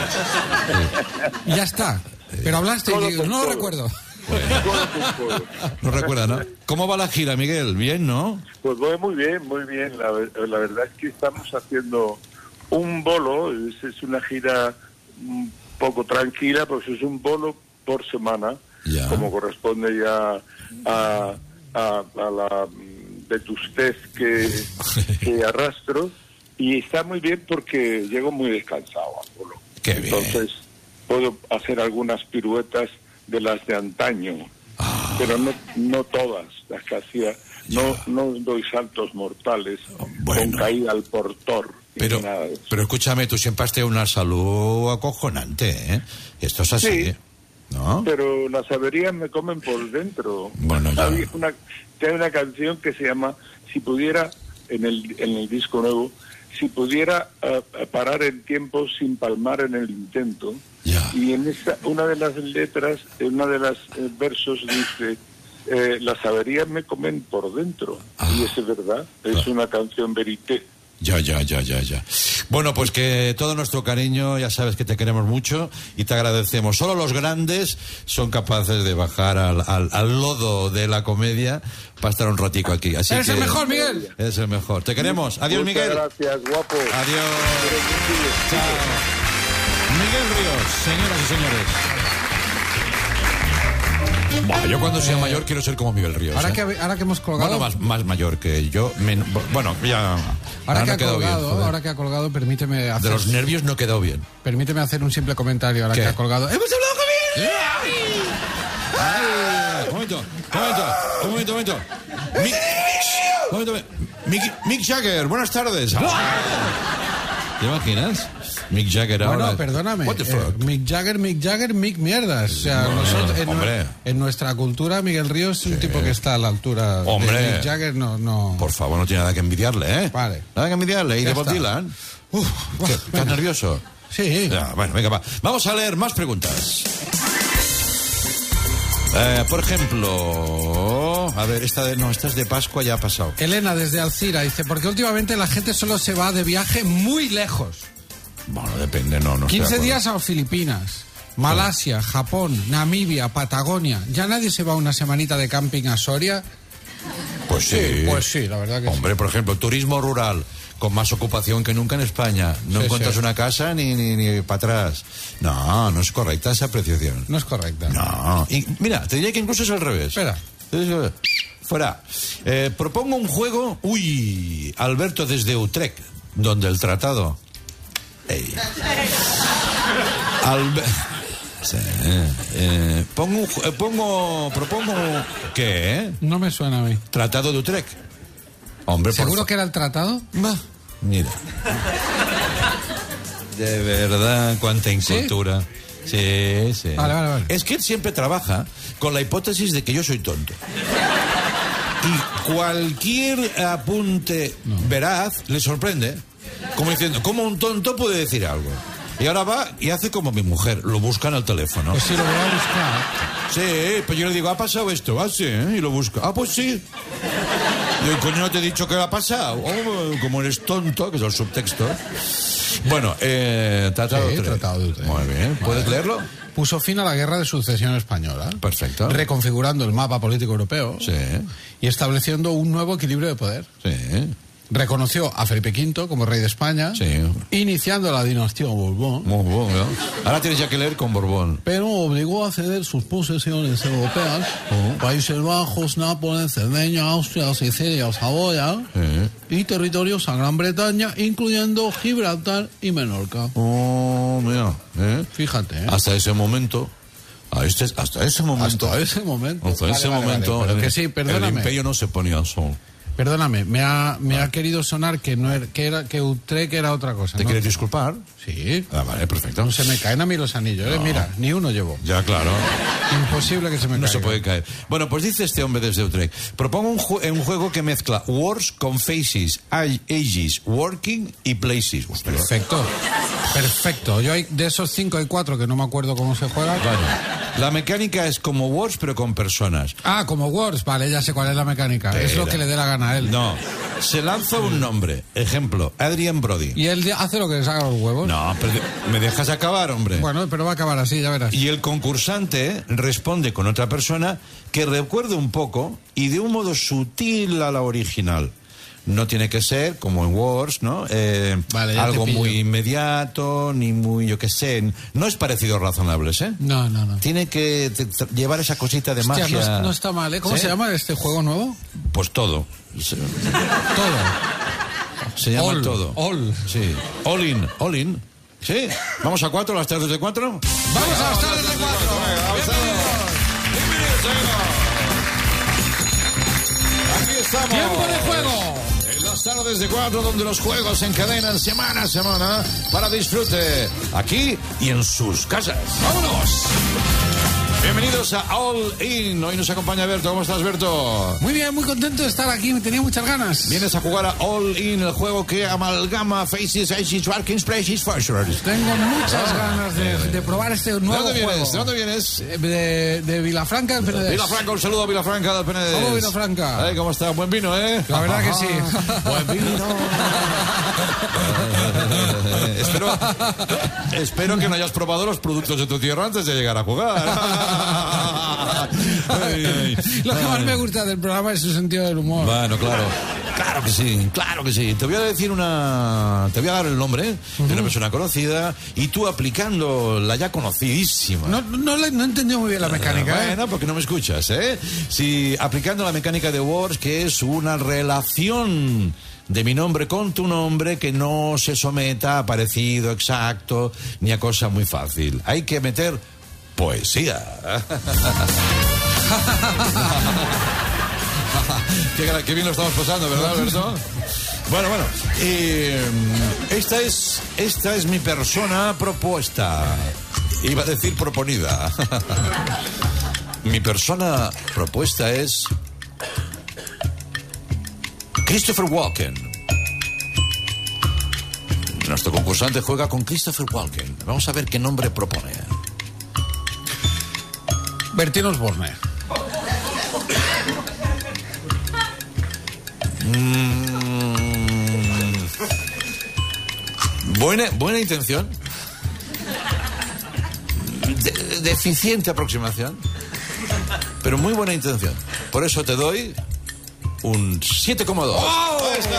Speaker 2: Y ya está. Pero hablaste y
Speaker 5: Codo
Speaker 2: digo,
Speaker 5: con
Speaker 2: no lo
Speaker 5: codo.
Speaker 2: recuerdo.
Speaker 5: Codo con codo.
Speaker 1: No recuerda, ¿no? ¿Cómo va la gira, Miguel? Bien, ¿no?
Speaker 5: Pues voy muy bien, muy bien. La, ver- la verdad es que estamos haciendo un bolo, es, es una gira un poco tranquila, pues es un bolo por semana,
Speaker 1: Ya.
Speaker 5: como corresponde ya a, a, a la mm, vetustez que, que arrastro. Y está muy bien porque llego muy descansado al bolo.
Speaker 1: Qué bien.
Speaker 5: Entonces puedo hacer algunas piruetas de las de antaño,
Speaker 1: Ah.
Speaker 5: pero no no todas las que hacía. No, no doy saltos mortales
Speaker 1: Bueno.
Speaker 5: con caída al portor. ni
Speaker 1: Pero,
Speaker 5: nada de eso.
Speaker 1: pero escúchame, tú siempre has tenido una salud acojonante, ¿eh? Esto es así,
Speaker 5: Sí.
Speaker 1: ¿no?
Speaker 5: Pero las averías me comen por dentro.
Speaker 1: Bueno, ya.
Speaker 5: Había una, hay una canción que se llama Si pudiera, en el, en el disco nuevo, Si pudiera eh, parar el tiempo sin palmar en el intento.
Speaker 1: Ya.
Speaker 5: Y en esa, una de las letras, en una de las eh, versos dice, eh, las averías me comen por dentro.
Speaker 1: Ah.
Speaker 5: Y eso es verdad, es una canción verité.
Speaker 1: Ya, ya, ya, ya, ya. Bueno, pues que todo nuestro cariño, ya sabes que te queremos mucho y te agradecemos. Solo los grandes son capaces de bajar al, al, al lodo de la comedia para estar un ratico aquí. Así
Speaker 2: Eres
Speaker 1: que
Speaker 2: el mejor, Miguel.
Speaker 1: Eres el mejor. Te queremos. Adiós,
Speaker 5: Muchas
Speaker 1: Miguel.
Speaker 5: gracias, guapo.
Speaker 1: Adiós. Chao. Miguel Ríos, señoras y señores. Buah, yo cuando sea mayor quiero ser como Miguel Ríos.
Speaker 2: Ahora
Speaker 1: ¿eh?
Speaker 2: que, ahora que hemos colgado...
Speaker 1: Bueno, más, más mayor que yo. men- bueno, ya
Speaker 2: Ahora, que
Speaker 1: no
Speaker 2: ha
Speaker 1: quedó bien,
Speaker 2: colgado,
Speaker 1: joder.
Speaker 2: ahora que ha colgado, permíteme hacer...
Speaker 1: De los nervios no quedó bien.
Speaker 2: Permíteme hacer un simple comentario ahora
Speaker 1: ¿Qué?
Speaker 2: que ha colgado. ¡Hemos hablado con él!
Speaker 1: Ay, un momento, un momento, un momento, un momento. Mick, un momento, Mick, Mick Jagger, buenas tardes. ¿Te imaginas? Mick Jagger ahora.
Speaker 2: Bueno, perdóname.
Speaker 1: What the
Speaker 2: eh,
Speaker 1: fuck?
Speaker 2: Mick Jagger, Mick Jagger, Mick Mierdas. O sea,
Speaker 1: No,
Speaker 2: nosotros, en,
Speaker 1: hombre.
Speaker 2: en nuestra cultura, Miguel Ríos es un tipo que está a la altura
Speaker 1: Hombre.
Speaker 2: de Mick Jagger. No, no.
Speaker 1: Por favor, no tiene nada que envidiarle, ¿eh?
Speaker 2: Vale.
Speaker 1: Nada que envidiarle. ¿Y
Speaker 2: Ya
Speaker 1: de Bob
Speaker 2: está.
Speaker 1: Dylan?
Speaker 2: Uf,
Speaker 1: ¿Qué?
Speaker 2: bueno,
Speaker 1: ¿Estás
Speaker 2: venga.
Speaker 1: nervioso?
Speaker 2: Sí.
Speaker 1: Ya, bueno, venga, va. Vamos a leer más preguntas. Eh, por ejemplo, a ver, esta de, no, esta es de Pascua, ya ha pasado.
Speaker 2: Elena, desde Alcira, dice, porque últimamente la gente solo se va de viaje muy lejos.
Speaker 1: Bueno, depende, no, no estoy de
Speaker 2: quince
Speaker 1: acuerdo.
Speaker 2: días a Filipinas, Malasia, Japón, Namibia, Patagonia. ¿Ya nadie se va una semanita de camping a Soria?
Speaker 1: Pues sí.
Speaker 2: Pues sí, la verdad que
Speaker 1: Hombre, por ejemplo, turismo rural, con más ocupación que nunca en España. No
Speaker 2: Sí,
Speaker 1: encuentras
Speaker 2: sí.
Speaker 1: una casa ni, ni, ni para atrás. No, no es correcta esa apreciación.
Speaker 2: sí. No es correcta.
Speaker 1: No. Y mira, te diría que incluso es al revés.
Speaker 2: Espera.
Speaker 1: Fuera. Eh, propongo un juego. Uy, Alberto desde Utrecht, donde el tratado. Ey. Albe- Sí, eh, pongo, un ju- eh, pongo, propongo, ¿qué? eh?
Speaker 2: No me suena a mí.
Speaker 1: Tratado de Utrecht. Hombre, por
Speaker 2: ¿Seguro
Speaker 1: fa-
Speaker 2: que era el tratado?
Speaker 1: Va, mira. De verdad, cuánta incultura. Sí, sí.
Speaker 2: Vale, vale, vale.
Speaker 1: Es que él siempre trabaja con la hipótesis de que yo soy tonto. Y cualquier apunte veraz le sorprende. Como diciendo, ¿cómo un tonto puede decir algo? Y ahora va y hace como mi mujer, lo busca en el teléfono.
Speaker 2: Pues sí, lo voy a buscar.
Speaker 1: Sí, pues yo le digo, ¿ha pasado esto? Ah, sí, ¿eh? Y lo busca. Ah, pues sí. Y yo, coño, no te he dicho que ha pasado. Oh, como eres tonto, que es el subtexto. Bueno, eh, Tratado
Speaker 2: Sí,
Speaker 1: de Utrecht.
Speaker 2: Tratado de Utrecht.
Speaker 1: Muy bien. ¿Puedes leerlo?
Speaker 2: Puso fin a la guerra de sucesión española.
Speaker 1: Perfecto.
Speaker 2: Reconfigurando el mapa político europeo.
Speaker 1: Sí,
Speaker 2: Y estableciendo un nuevo equilibrio de poder.
Speaker 1: sí.
Speaker 2: Reconoció a Felipe quinto como rey de España.
Speaker 1: Sí.
Speaker 2: Iniciando la dinastía Borbón.
Speaker 1: Muy bueno. Ahora tienes ya que leer con Borbón.
Speaker 2: Pero obligó a ceder sus posesiones europeas, Países Bajos, Nápoles, Cerdeña, Austria, Sicilia, Saboya,
Speaker 1: Sí.
Speaker 2: y territorios a Gran Bretaña, incluyendo Gibraltar y Menorca.
Speaker 1: Oh, mira. ¿eh?
Speaker 2: Fíjate, ¿eh?
Speaker 1: Hasta ese momento. A este, hasta ese momento.
Speaker 2: Hasta ese momento.
Speaker 1: Hasta
Speaker 2: Vale,
Speaker 1: ese
Speaker 2: vale,
Speaker 1: momento.
Speaker 2: vale, pero
Speaker 1: el-
Speaker 2: que sí,
Speaker 1: El
Speaker 2: perdóname.
Speaker 1: imperio no se ponía al sol.
Speaker 2: Perdóname, me ha, me ha querido sonar que no era, que era que Utrecht era otra cosa.
Speaker 1: ¿Te
Speaker 2: ¿no?
Speaker 1: quieres disculpar?
Speaker 2: Sí.
Speaker 1: Ah, vale, perfecto.
Speaker 2: No se me caen a mí los anillos, ¿eh? Mira, ni uno llevo.
Speaker 1: Ya, claro.
Speaker 2: Imposible que se me
Speaker 1: No
Speaker 2: caiga.
Speaker 1: se puede caer. Bueno, pues dice este hombre desde Utrecht. Propongo un, ju- un juego que mezcla words con faces, ag- ages, working y places. Hostia.
Speaker 2: Perfecto. Perfecto. Yo hay, de esos cinco hay cuatro que no me acuerdo cómo se juega.
Speaker 1: Bueno, la mecánica es como words, pero con personas.
Speaker 2: Ah, como Words, vale, ya sé cuál es la mecánica. Es lo
Speaker 1: Espera.
Speaker 2: que le dé la gana a él.
Speaker 1: No. Se lanza un nombre. Ejemplo, Adrian Brody.
Speaker 2: Y él hace lo que le saca los huevos.
Speaker 1: No, pero me dejas acabar, hombre.
Speaker 2: Bueno, pero va a acabar así, ya verás.
Speaker 1: Y el concursante responde con otra persona que recuerde un poco y de un modo sutil a la original. No tiene que ser, como en Words, ¿no? Eh,
Speaker 2: Vale, ya te
Speaker 1: algo
Speaker 2: pillo.
Speaker 1: muy inmediato, ni muy, yo qué sé. No es parecido a razonables, ¿eh?
Speaker 2: No, no, no.
Speaker 1: Tiene que t- t- llevar esa cosita de
Speaker 2: Hostia,
Speaker 1: magia.
Speaker 2: no, no está mal, ¿eh? ¿Cómo
Speaker 1: ¿Sí?
Speaker 2: se llama este juego nuevo?
Speaker 1: Pues todo. Se,
Speaker 2: Todo.
Speaker 1: se llama
Speaker 2: All,
Speaker 1: todo.
Speaker 2: all.
Speaker 1: Sí. All in, all in. ¿Sí? ¿Vamos a cuatro, las tardes de cuatro?
Speaker 2: Vamos a las tardes de cuatro.
Speaker 1: Aquí estamos.
Speaker 2: Tiempo de juego.
Speaker 1: En las tardes de cuatro, donde los juegos se encadenan semana a semana para disfrute aquí y en sus casas. ¡Vámonos! Bienvenidos a All In. Hoy nos acompaña Berto. ¿Cómo estás, Berto?
Speaker 2: Muy bien, muy contento de estar aquí, me tenía muchas ganas.
Speaker 1: Vienes a jugar a All In, el juego que amalgama faces, ages, workings, places, functions.
Speaker 2: Tengo muchas
Speaker 1: Ah,
Speaker 2: ganas de,
Speaker 1: eh.
Speaker 2: de probar este
Speaker 1: ¿De
Speaker 2: nuevo
Speaker 1: dónde
Speaker 2: juego.
Speaker 1: vienes? ¿De dónde vienes?
Speaker 2: Eh, De, de Vilafranca del Penedès.
Speaker 1: Vilafranca, un saludo a Vilafranca del Penedès.
Speaker 2: ¿Cómo, Vilafranca?
Speaker 1: Ay, ¿cómo está? Buen vino, ¿eh?
Speaker 2: La verdad que sí.
Speaker 1: Buen vino. espero, espero que no hayas probado los productos de tu tierra antes de llegar a jugar. Ay, ay.
Speaker 2: Lo que más me gusta del programa es su sentido del humor.
Speaker 1: Bueno, claro. Claro que sí, claro que sí. Te voy a decir una... Te voy a dar el nombre de una persona conocida y tú aplicando la ya conocidísima.
Speaker 2: No, no, le- no he entendido muy bien la mecánica. ¿eh?
Speaker 1: Bueno, porque no me escuchas, ¿eh? Si aplicando la mecánica de Words, que es una relación de mi nombre con tu nombre que no se someta a parecido exacto ni a cosa muy fácil. Hay que meter poesía. qué, qué bien lo estamos pasando, ¿verdad, Alberto? Bueno, bueno. Eh, esta es esta es mi persona propuesta. Iba a decir proponida. Mi persona propuesta es Christopher Walken. Nuestro concursante juega con Christopher Walken. Vamos a ver qué nombre propone.
Speaker 2: Bertín Osborne.
Speaker 1: Mm, buena, buena intención. De, deficiente aproximación. Pero muy buena intención. Por eso te doy un siete coma dos.
Speaker 2: ¡Oh!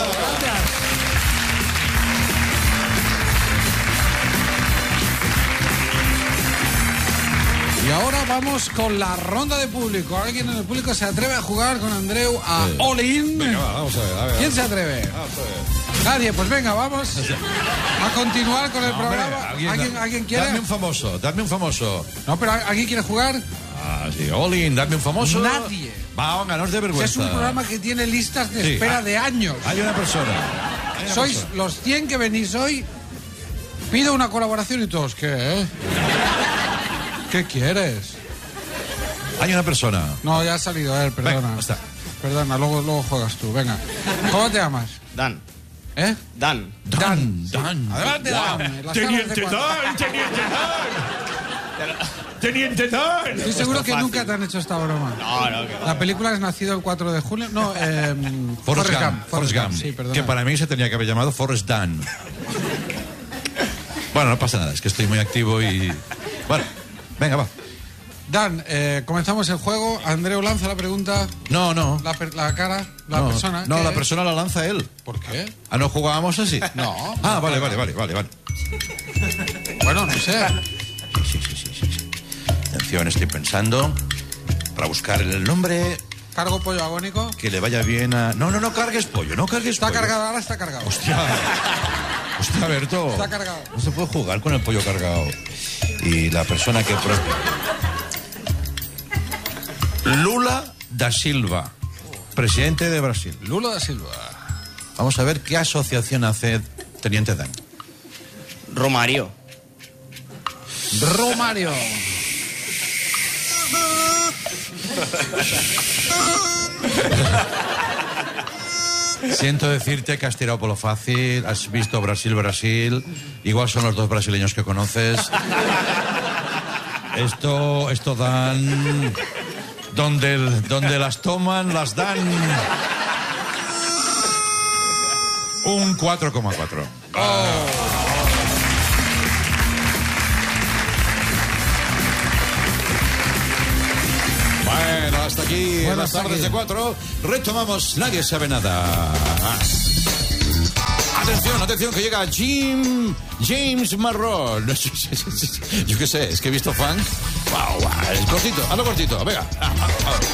Speaker 2: Y ahora vamos con la ronda de público. ¿Alguien en el público se atreve a jugar con Andreu a
Speaker 1: Sí.
Speaker 2: All In?
Speaker 1: Venga, va, vamos a ver, a ver.
Speaker 2: ¿Quién se atreve? Nadie, pues venga, vamos a continuar con el
Speaker 1: No, hombre,
Speaker 2: programa.
Speaker 1: alguien,
Speaker 2: ¿Alguien, ¿alguien quiere?
Speaker 1: Dame un famoso, dame un famoso.
Speaker 2: No, pero ¿alguien quiere jugar?
Speaker 1: Ah, sí, all in, dame un famoso.
Speaker 2: Nadie.
Speaker 1: Va, venga, no os dé
Speaker 2: Es
Speaker 1: vergüenza.
Speaker 2: un programa que tiene listas de
Speaker 1: Sí.
Speaker 2: espera
Speaker 1: Ah,
Speaker 2: de años.
Speaker 1: Hay una persona. Hay una
Speaker 2: Sois
Speaker 1: persona.
Speaker 2: los cien que venís hoy. Pido una colaboración y todos, ¿qué? eh? ¿Qué quieres?
Speaker 1: Hay una persona.
Speaker 2: No, ya ha salido él, perdona.
Speaker 1: Venga, está.
Speaker 2: Perdona, luego, luego juegas tú, venga. ¿Cómo te llamas?
Speaker 3: Dan.
Speaker 2: ¿Eh?
Speaker 3: Dan.
Speaker 1: Dan, Dan.
Speaker 2: Adelante, Dan. en las
Speaker 4: Teniente
Speaker 2: salas de cuatro.
Speaker 4: Dan, Teniente Dan. Teniente Dan.
Speaker 2: Estoy seguro que nunca te han hecho esta broma.
Speaker 3: No, no, que
Speaker 2: La película es nacido el cuatro de junio. No, eh,
Speaker 1: Forrest Gump. Forrest Gump.
Speaker 2: Sí, perdona.
Speaker 1: Que para mí se tenía que haber llamado Forrest Dan. Bueno, no pasa nada, es que estoy muy activo y... Bueno, venga, va.
Speaker 2: Dan, eh, comenzamos el juego. Andreu lanza la pregunta.
Speaker 1: No, no.
Speaker 2: La, per- la cara, la
Speaker 1: no,
Speaker 2: persona.
Speaker 1: No,
Speaker 2: ¿qué
Speaker 1: la
Speaker 2: es?
Speaker 1: persona la lanza él.
Speaker 2: ¿Por qué?
Speaker 1: Ah, ¿no jugábamos así?
Speaker 2: No.
Speaker 1: Ah, vale, vale, vale, vale, vale.
Speaker 2: Bueno, no sé.
Speaker 1: Sí, sí, sí, sí, sí. Atención, estoy pensando para buscar el nombre
Speaker 2: Cargo pollo agónico.
Speaker 1: que le vaya bien a... No, no, no cargues pollo, no cargues
Speaker 2: Está
Speaker 1: pollo.
Speaker 2: cargado, ahora está cargado.
Speaker 1: Hostia. Hostia, Berto.
Speaker 2: Está cargado.
Speaker 1: No se puede jugar con el pollo cargado. Y la persona que... pro- Lula da Silva, presidente de Brasil.
Speaker 2: Lula da Silva.
Speaker 1: Vamos a ver qué asociación hace Teniente Dan.
Speaker 3: Romario.
Speaker 2: Romario.
Speaker 1: Siento decirte que has tirado por lo fácil, has visto Brasil, Brasil, igual son los dos brasileños que conoces. Esto, esto dan... Donde, el- donde las toman, las dan... Un cuatro coma cuatro. Bueno, hasta aquí
Speaker 2: Bueno,
Speaker 1: las
Speaker 2: hasta
Speaker 1: tardes
Speaker 2: aquí.
Speaker 1: de cuatro. Retomamos Nadie Sabe Nada. Atención, atención, que llega Jim James Marrón. Yo qué sé, es que he visto funk. Wow, wow, es cortito, a lo cortito, venga.